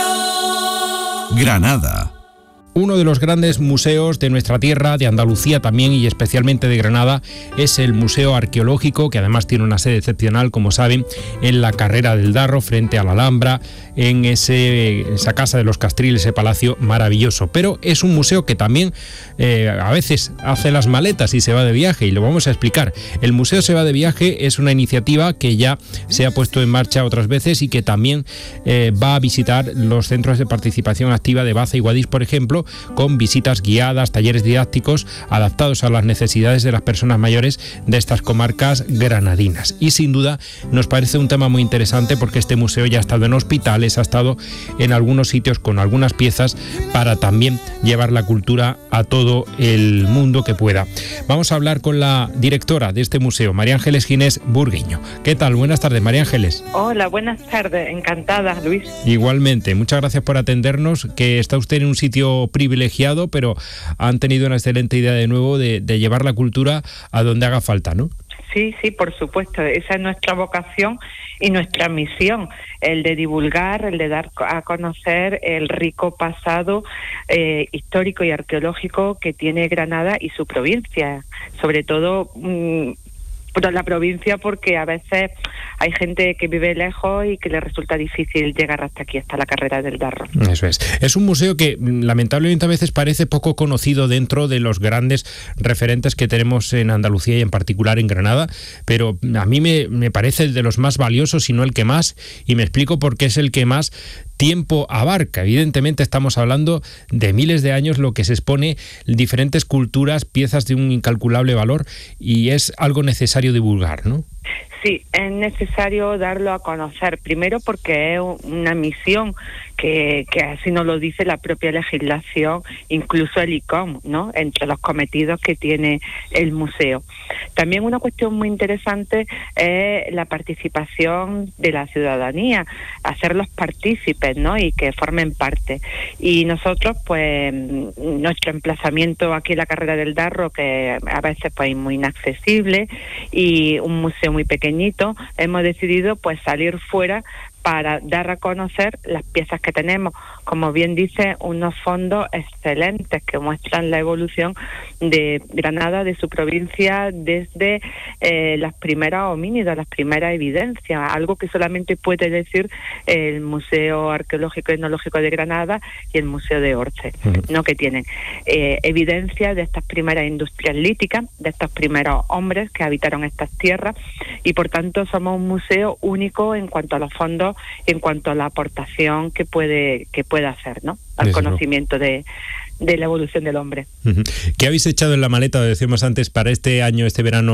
Radio. Granada. Uno de los grandes museos de nuestra tierra, de Andalucía también y especialmente de Granada, es el Museo Arqueológico, que además tiene una sede excepcional, como saben, en la Carrera del Darro, frente a la Alhambra, en esa Casa de los Castriles, ese palacio maravilloso. Pero es un museo que también a veces hace las maletas y se va de viaje, y lo vamos a explicar. El Museo se va de viaje es una iniciativa que ya se ha puesto en marcha otras veces y que también va a visitar los centros de participación activa de Baza y Guadix, por ejemplo, con visitas guiadas, talleres didácticos adaptados a las necesidades de las personas mayores de estas comarcas granadinas. Y sin duda nos parece un tema muy interesante porque este museo ya ha estado en hospitales, ha estado en algunos sitios con algunas piezas para también llevar la cultura a todo el mundo que pueda. Vamos a hablar con la directora de este museo, María Ángeles Ginés Burgueño. ¿Qué tal? Buenas tardes, María Ángeles. Hola, buenas tardes. Encantada, Luis. Igualmente. Muchas gracias por atendernos, que está usted en un sitio privilegiado, pero han tenido una excelente idea de nuevo de llevar la cultura a donde haga falta, ¿no? Sí, por supuesto. Esa es nuestra vocación y nuestra misión, el de divulgar, el de dar a conocer el rico pasado histórico y arqueológico que tiene Granada y su provincia, sobre todo la provincia, porque a veces hay gente que vive lejos y que le resulta difícil llegar hasta aquí, hasta la Carrera del Darro. Eso es. Es un museo que lamentablemente a veces parece poco conocido dentro de los grandes referentes que tenemos en Andalucía y en particular en Granada, pero a mí me parece el de los más valiosos, si no el que más, y me explico por qué es el que más tiempo abarca. Evidentemente estamos hablando de miles de años lo que se expone, diferentes culturas, piezas de un incalculable valor, y es algo necesario divulgar, ¿no? Sí, es necesario darlo a conocer, primero porque es una misión que así nos lo dice la propia legislación, incluso el ICOM, ¿no?, entre los cometidos que tiene el museo. También una cuestión muy interesante es la participación de la ciudadanía, hacerlos partícipes, ¿no?, y que formen parte. Y nosotros, pues, nuestro emplazamiento aquí en la Carrera del Darro, que a veces pues muy inaccesible y un museo muy pequeñito, hemos decidido pues salir fuera para dar a conocer las piezas que tenemos. Como bien dice, unos fondos excelentes que muestran la evolución de Granada, de su provincia, desde las primeras homínidos, las primeras evidencias, algo que solamente puede decir el Museo Arqueológico y Etnológico de Granada y el Museo de Orce, ¿no?, que tienen evidencia de estas primeras industrias líticas, de estos primeros hombres que habitaron estas tierras, y por tanto somos un museo único en cuanto a los fondos, en cuanto a la aportación que puede hacer, ¿no?, al conocimiento de la evolución del hombre. ¿Qué habéis echado en la maleta, decíamos antes, para este año, este verano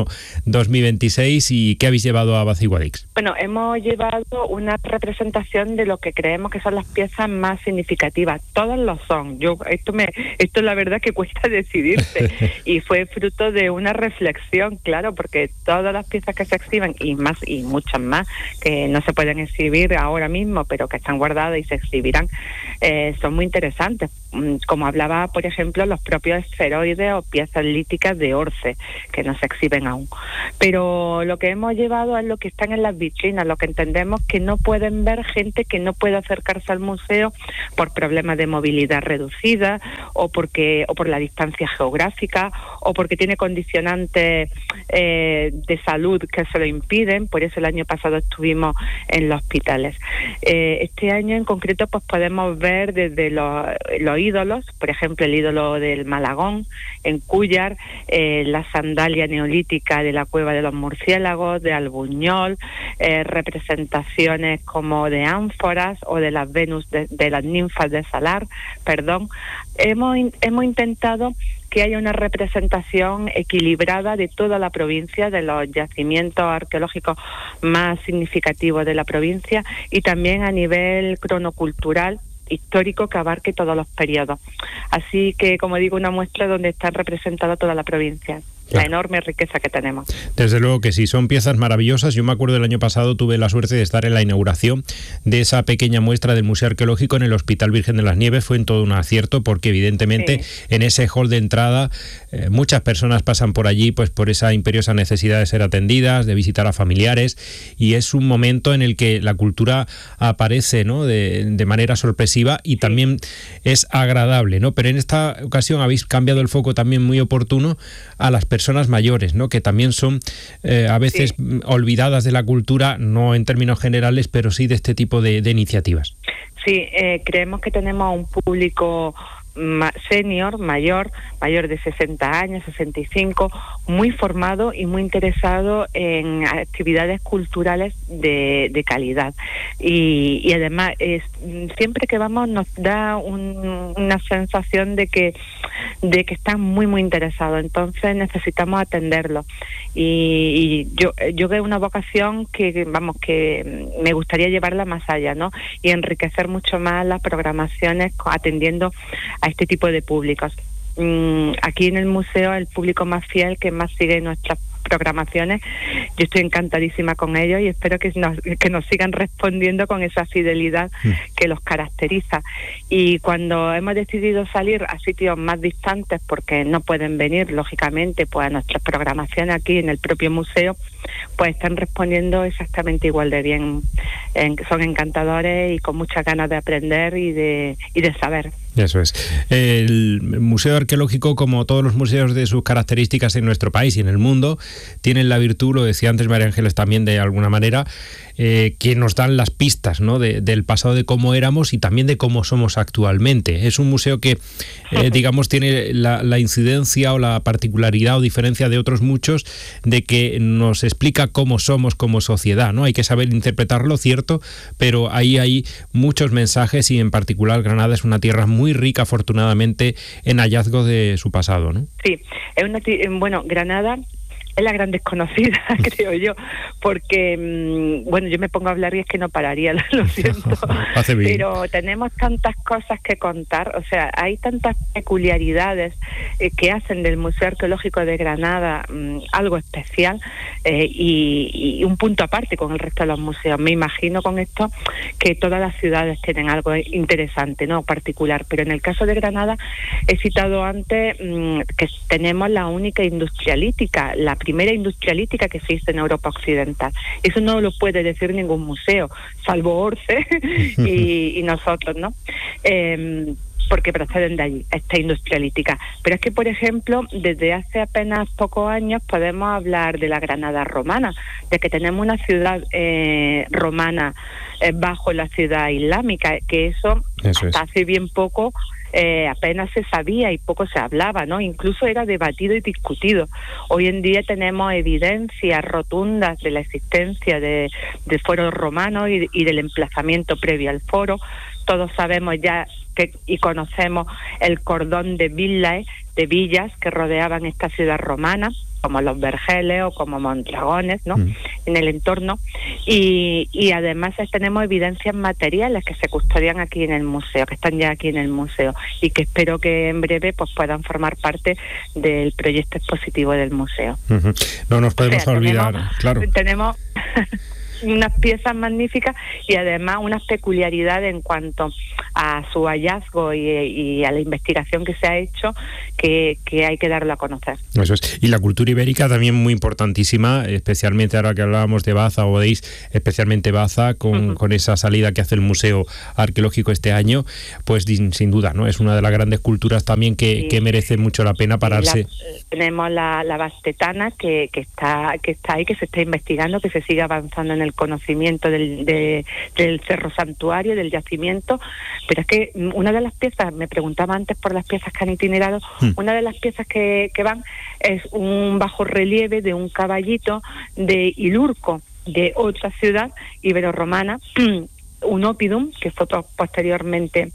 2026, y qué habéis llevado a Baza y Guadix? Bueno, hemos llevado una representación de lo que creemos que son las piezas más significativas. Todas lo son. Esto la verdad que cuesta decidirse y fue fruto de una reflexión, claro, porque todas las piezas que se exhiben y muchas más que no se pueden exhibir ahora mismo, pero que están guardadas y se exhibirán, son muy interesantes. Como hablaba, por ejemplo, los propios esferoides o piezas líticas de Orce, que no se exhiben aún. Pero lo que hemos llevado es lo que están en las vitrinas, lo que entendemos que no pueden ver gente que no puede acercarse al museo por problemas de movilidad reducida o por la distancia geográfica o porque tiene condicionantes de salud que se lo impiden. Por eso el año pasado estuvimos en los hospitales. Este año en concreto pues podemos ver desde los ídolos, por ejemplo el ídolo del Malagón en Cúllar, la sandalia neolítica de la Cueva de los Murciélagos, de Albuñol, representaciones como de ánforas o de las Venus, de las ninfas de Salar, Hemos intentado que haya una representación equilibrada de toda la provincia, de los yacimientos arqueológicos más significativos de la provincia y también a nivel cronocultural histórico que abarque todos los periodos. Así que, como digo, una muestra donde está representada toda la provincia. La enorme riqueza que tenemos. Desde luego que sí, son piezas maravillosas. Yo me acuerdo el año pasado tuve la suerte de estar en la inauguración de esa pequeña muestra del Museo Arqueológico en el Hospital Virgen de las Nieves. Fue en todo un acierto porque evidentemente en ese hall de entrada muchas personas pasan por allí pues por esa imperiosa necesidad de ser atendidas, de visitar a familiares, y es un momento en el que la cultura aparece, ¿no?, de manera sorpresiva y también es agradable, ¿no? Pero en esta ocasión habéis cambiado el foco también muy oportuno a las personas mayores, ¿no?, que también son a veces olvidadas de la cultura, no en términos generales, pero sí de este tipo de iniciativas. Sí, creemos que tenemos un público senior, mayor de 60 años, 65, muy formado y muy interesado en actividades culturales de calidad. Y además, siempre que vamos nos da una sensación de que están muy, muy interesados. Entonces necesitamos atenderlos. Y yo veo una vocación que me gustaría llevarla más allá, ¿no? Y enriquecer mucho más las programaciones atendiendo a este tipo de públicos. Aquí en el museo el público más fiel que más sigue nuestras programaciones, yo estoy encantadísima con ellos y espero que nos sigan respondiendo con esa fidelidad que los caracteriza. Y cuando hemos decidido salir a sitios más distantes porque no pueden venir lógicamente pues a nuestras programaciones aquí en el propio museo, pues están respondiendo exactamente igual de bien. Son encantadores y con muchas ganas de aprender y de saber. Eso es. El Museo Arqueológico, como todos los museos de sus características en nuestro país y en el mundo, tienen la virtud, lo decía antes María Ángeles también de alguna manera, que nos dan las pistas, ¿no?, del pasado, de cómo éramos y también de cómo somos actualmente. Es un museo que, digamos, tiene la incidencia o la particularidad o diferencia de otros muchos de que nos explica cómo somos como sociedad, ¿no? Hay que saber interpretarlo, cierto, pero ahí hay muchos mensajes y en particular Granada es una tierra muy rica, afortunadamente, en hallazgos de su pasado, ¿no? Sí, Granada es la gran desconocida, creo yo, porque, bueno, yo me pongo a hablar y es que no pararía, lo siento, pero tenemos tantas cosas que contar, o sea, hay tantas peculiaridades que hacen del Museo Arqueológico de Granada algo especial y un punto aparte con el resto de los museos. Me imagino con esto que todas las ciudades tienen algo interesante, ¿no?, particular, pero en el caso de Granada he citado antes que tenemos la única industrialítica, la primera industrialítica que se hizo en Europa Occidental. Eso no lo puede decir ningún museo, salvo Orce y nosotros, ¿no? Porque proceden de allí, esta industrialítica. Pero es que, por ejemplo, desde hace apenas pocos años podemos hablar de la Granada romana, de que tenemos una ciudad romana bajo la ciudad islámica, que eso hasta hace bien poco apenas se sabía y poco se hablaba, ¿no? Incluso era debatido y discutido. Hoy en día tenemos evidencias rotundas de la existencia de foros romanos y del emplazamiento previo al foro. Todos sabemos ya y conocemos el cordón de villas que rodeaban esta ciudad romana, como los Vergeles o como Mondragones, ¿no?, en el entorno, y además tenemos evidencias materiales que se custodian aquí en el museo, que están ya aquí en el museo, y que espero que en breve pues puedan formar parte del proyecto expositivo del museo. No nos podemos olvidar, tenemos unas piezas magníficas y además unas peculiaridades en cuanto a su hallazgo y a la investigación que se ha hecho que hay que darlo a conocer. Eso es. Y la cultura ibérica también muy importantísima, especialmente ahora que hablábamos de Baza o Odéis, especialmente Baza con esa salida que hace el Museo Arqueológico este año, pues sin duda, ¿no? Es una de las grandes culturas también que merece mucho la pena pararse. Tenemos la bastetana que está ahí, que se está investigando, que se sigue avanzando en el conocimiento del cerro santuario, del yacimiento, pero es que una de las piezas, me preguntaba antes por las piezas que han itinerado, una de las piezas que van es un bajo relieve de un caballito de Ilurco, de otra ciudad iberorromana, un oppidum, que fue posteriormente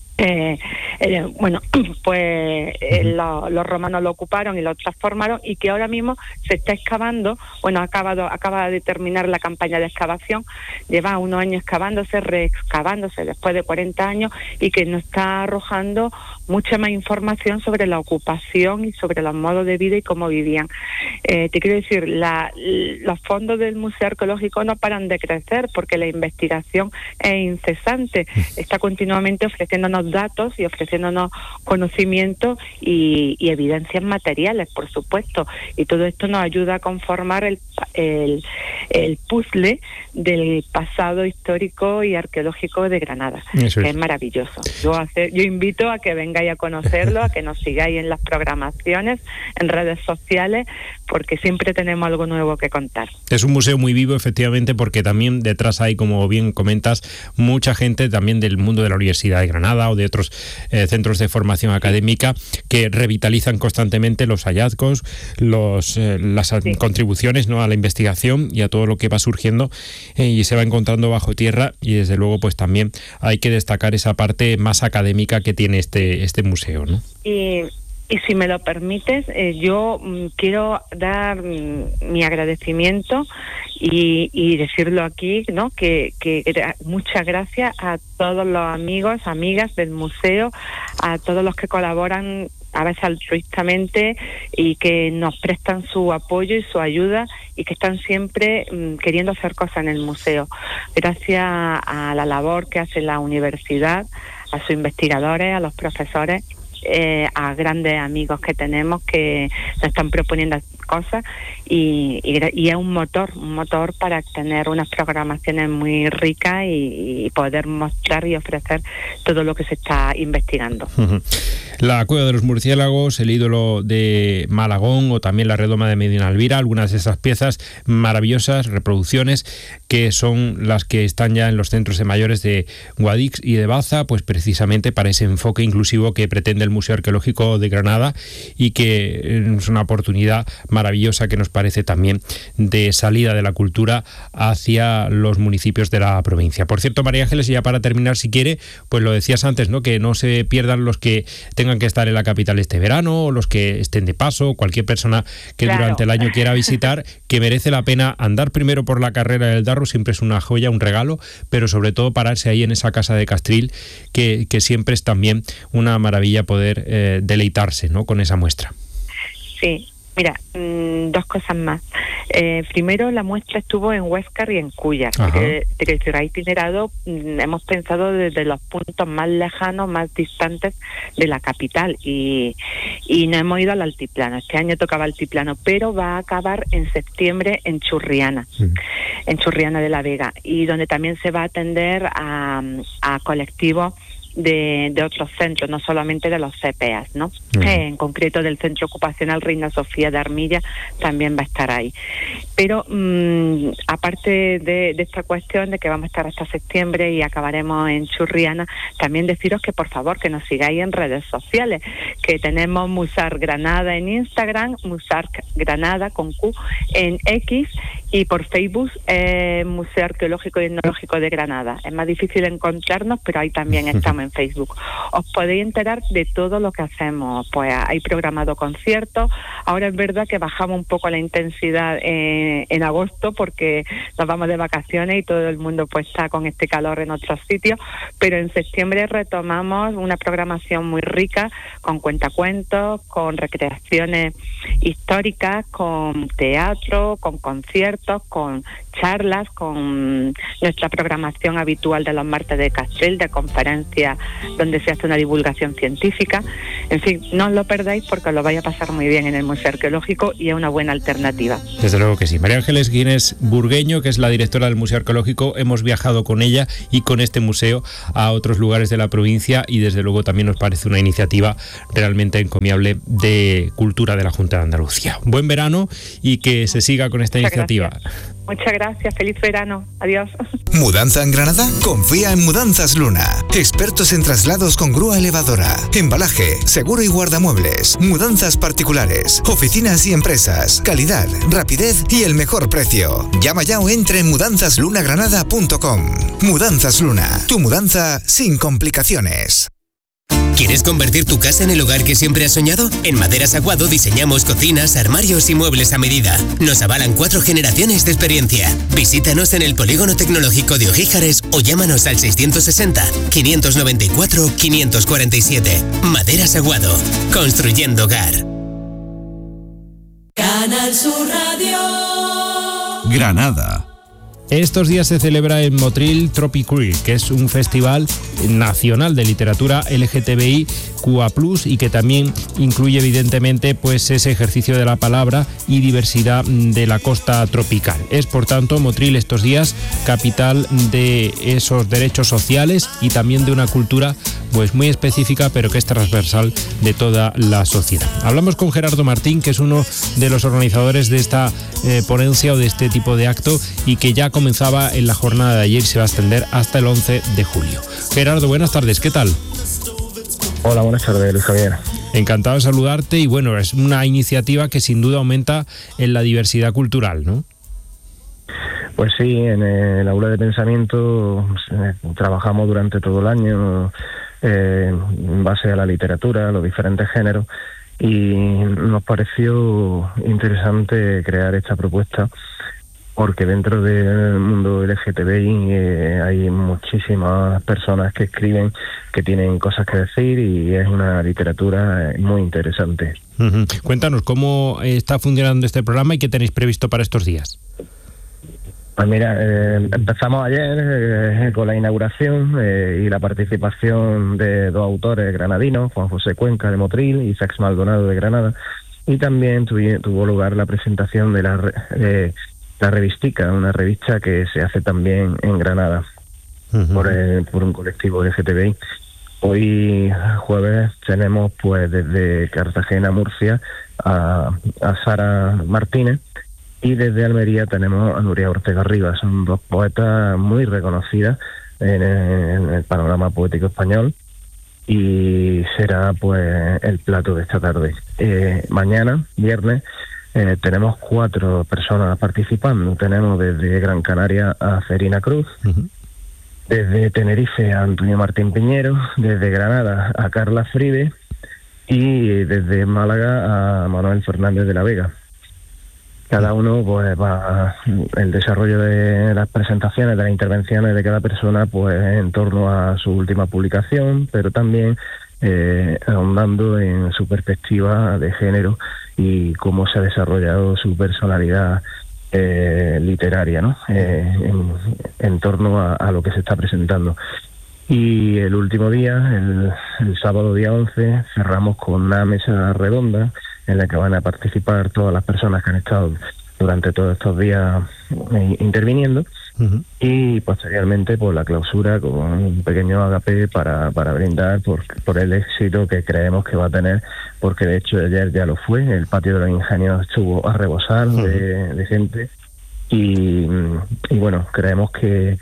los romanos lo ocuparon y lo transformaron, y que ahora mismo se está excavando. Acaba de terminar la campaña de excavación, lleva unos años excavándose, reexcavándose después de 40 años, y que nos está arrojando mucha más información sobre la ocupación y sobre los modos de vida y cómo vivían. Te quiero decir, los fondos del Museo Arqueológico no paran de crecer porque la investigación es incesante, está continuamente ofreciéndonos datos y ofreciéndonos conocimientos y evidencias materiales, por supuesto, y todo esto nos ayuda a conformar el puzzle del pasado histórico y arqueológico de Granada, que es maravilloso. Yo invito a que vengáis a conocerlo, a que nos sigáis en las programaciones, en redes sociales, porque siempre tenemos algo nuevo que contar. Es un museo muy vivo, efectivamente, porque también detrás hay, como bien comentas, mucha gente también del mundo de la Universidad de Granada o de otros centros de formación académica que revitalizan constantemente los hallazgos, las contribuciones, ¿no?, a la investigación y a todo lo que va surgiendo y se va encontrando bajo tierra, y desde luego pues también hay que destacar esa parte más académica que tiene este museo, ¿no? Y si me lo permites, yo quiero dar mi agradecimiento y decirlo aquí, ¿no?, que muchas gracias a todos los amigos, amigas del museo, a todos los que colaboran a veces altruistamente y que nos prestan su apoyo y su ayuda y que están siempre queriendo hacer cosas en el museo. Gracias a la labor que hace la universidad, a sus investigadores, a los profesores, a grandes amigos que tenemos que nos están proponiendo cosas y es un motor para tener unas programaciones muy ricas y poder mostrar y ofrecer todo lo que se está investigando. La Cueva de los Murciélagos, el ídolo de Malagón o también la redoma de Medina Elvira, algunas de esas piezas maravillosas, reproducciones que son las que están ya en los centros de mayores de Guadix y de Baza, pues precisamente para ese enfoque inclusivo que pretende el Museo Arqueológico de Granada y que es una oportunidad maravillosa que nos parece también de salida de la cultura hacia los municipios de la provincia. Por cierto, María Ángeles, y ya para terminar, si quiere, pues lo decías antes, ¿no?, que no se pierdan los que tengan que estar en la capital este verano, o los que estén de paso, cualquier persona que durante el año quiera visitar, que merece la pena andar primero por la carrera del Darro, siempre es una joya, un regalo, pero sobre todo pararse ahí en esa casa de Castril, que siempre es también una maravilla poder deleitarse, ¿no?, con esa muestra. Sí. Mira, dos cosas más. Primero, la muestra estuvo en Huéscar y en Culla. Que será itinerado, hemos pensado desde los puntos más lejanos, más distantes de la capital, y no hemos ido al altiplano. Este año tocaba altiplano, pero va a acabar en septiembre en Churriana, en Churriana de la Vega, y donde también se va a atender a colectivos de otros centros, no solamente de los CPEAS, ¿no? En concreto del Centro Ocupacional Reina Sofía de Armilla también va a estar ahí. Pero aparte de esta cuestión de que vamos a estar hasta septiembre y acabaremos en Churriana, también deciros que por favor que nos sigáis en redes sociales, que tenemos Musarc Granada en Instagram, Musarc Granada con Q en X, y por Facebook Museo Arqueológico y Etnológico de Granada. Es más difícil encontrarnos, pero ahí también estamos en Facebook. Os podéis enterar de todo lo que hacemos. Pues hay programado conciertos. Ahora es verdad que bajamos un poco la intensidad en agosto porque nos vamos de vacaciones y todo el mundo pues está con este calor en otros sitios, pero en septiembre retomamos una programación muy rica, con cuentacuentos, con recreaciones históricas, con teatro, con conciertos, con charlas, con nuestra programación habitual de los martes de Castril, de conferencias donde se hace una divulgación científica. En fin, no os lo perdáis porque os lo vais a pasar muy bien en el Museo Arqueológico y es una buena alternativa. Desde luego que sí. María Ángeles Guínez Burgueño, que es la directora del Museo Arqueológico, hemos viajado con ella y con este museo a otros lugares de la provincia y desde luego también nos parece una iniciativa realmente encomiable de cultura de la Junta de Andalucía. Buen verano y que se siga con esta iniciativa. Gracias. Muchas gracias, feliz verano, adiós. ¿Mudanza en Granada? Confía en Mudanzas Luna. Expertos en traslados con grúa elevadora, embalaje, seguro y guardamuebles, mudanzas particulares, oficinas y empresas, calidad, rapidez y el mejor precio. Llama ya o entre en mudanzaslunagranada.com. Mudanzas Luna, tu mudanza sin complicaciones. ¿Quieres convertir tu casa en el hogar que siempre has soñado? En Maderas Aguado diseñamos cocinas, armarios y muebles a medida. Nos avalan 4 generaciones de experiencia. Visítanos en el Polígono Tecnológico de Ojíjares o llámanos al 660-594-547. Maderas Aguado. Construyendo hogar. Canal Sur Radio. Granada. Estos días se celebra en Motril Tropiqueer, que es un festival nacional de literatura LGTBI QA+, y que también incluye evidentemente pues ese ejercicio de la palabra y diversidad de la costa tropical. Es por tanto Motril estos días capital de esos derechos sociales y también de una cultura pues muy específica pero que es transversal de toda la sociedad. Hablamos con Gerardo Martín, que es uno de los organizadores de esta ponencia o de este tipo de acto y que ya comenzaba en la jornada de ayer y se va a extender hasta el 11 de julio. Gerardo, buenas tardes, ¿qué tal? Hola, buenas tardes, Luis Javier. Encantado de saludarte y bueno, es una iniciativa que sin duda aumenta en la diversidad cultural, ¿no? Pues sí, en el aula de pensamiento trabajamos durante todo el año en base a la literatura, a los diferentes géneros, y nos pareció interesante crear esta propuesta porque dentro del mundo LGTBI hay muchísimas personas que escriben, que tienen cosas que decir y es una literatura muy interesante. Cuéntanos cómo está funcionando este programa y qué tenéis previsto para estos días. Pues mira, empezamos ayer con la inauguración y la participación de 2 autores granadinos, Juan José Cuenca de Motril y Sax Maldonado de Granada, y también tuvo lugar la presentación de la Revistica, una revista que se hace también en Granada por un colectivo LGTBI. Hoy jueves tenemos pues desde Cartagena, Murcia a Sara Martínez, y desde Almería tenemos a Nuria Ortega Rivas. Son 2 poetas muy reconocidas en el panorama poético español y será pues el plato de esta tarde. Mañana, viernes, tenemos 4 personas participando. Tenemos desde Gran Canaria a Cerina Cruz, desde Tenerife a Antonio Martín Piñero, desde Granada a Carla Fribe y desde Málaga a Manuel Fernández de la Vega. Cada uno pues va el desarrollo de las presentaciones, de las intervenciones de cada persona, pues en torno a su última publicación, pero también ahondando en su perspectiva de género y cómo se ha desarrollado su personalidad literaria, ¿no? En torno a lo que se está presentando. Y el último día, el sábado día 11, cerramos con una mesa redonda en la que van a participar todas las personas que han estado durante todos estos días interviniendo, y posteriormente por la clausura con un pequeño agape para brindar por el éxito que creemos que va a tener, porque de hecho ayer ya lo fue. El patio de los ingenios estuvo a rebosar de gente y bueno, creemos que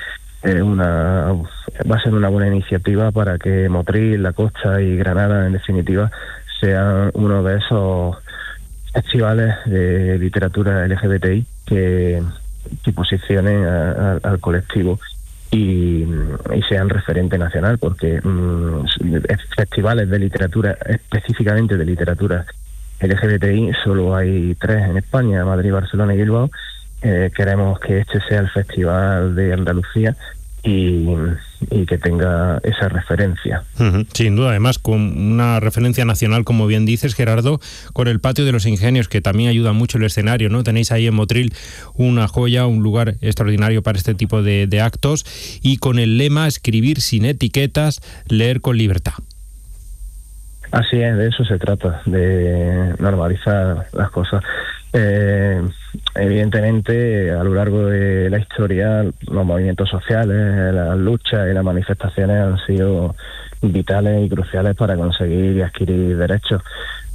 va a ser una buena iniciativa para que Motril, La Costa y Granada, en definitiva, sean uno de esos festivales de literatura LGBTI que posicionen al colectivo y sean referente nacional, porque festivales de literatura, específicamente de literatura LGBTI, solo hay 3 en España: Madrid, Barcelona y Bilbao. Queremos que este sea el Festival de Andalucía y que tenga esa referencia. Sin duda, además con una referencia nacional, como bien dices, Gerardo, con el Patio de los Ingenios, que también ayuda mucho el escenario, ¿no? Tenéis ahí en Motril una joya, un lugar extraordinario para este tipo de actos, y con el lema escribir sin etiquetas, leer con libertad. Así es, de eso se trata, de normalizar las cosas. Evidentemente, a lo largo de la historia, los movimientos sociales, las luchas y las manifestaciones han sido vitales y cruciales para conseguir y adquirir derechos.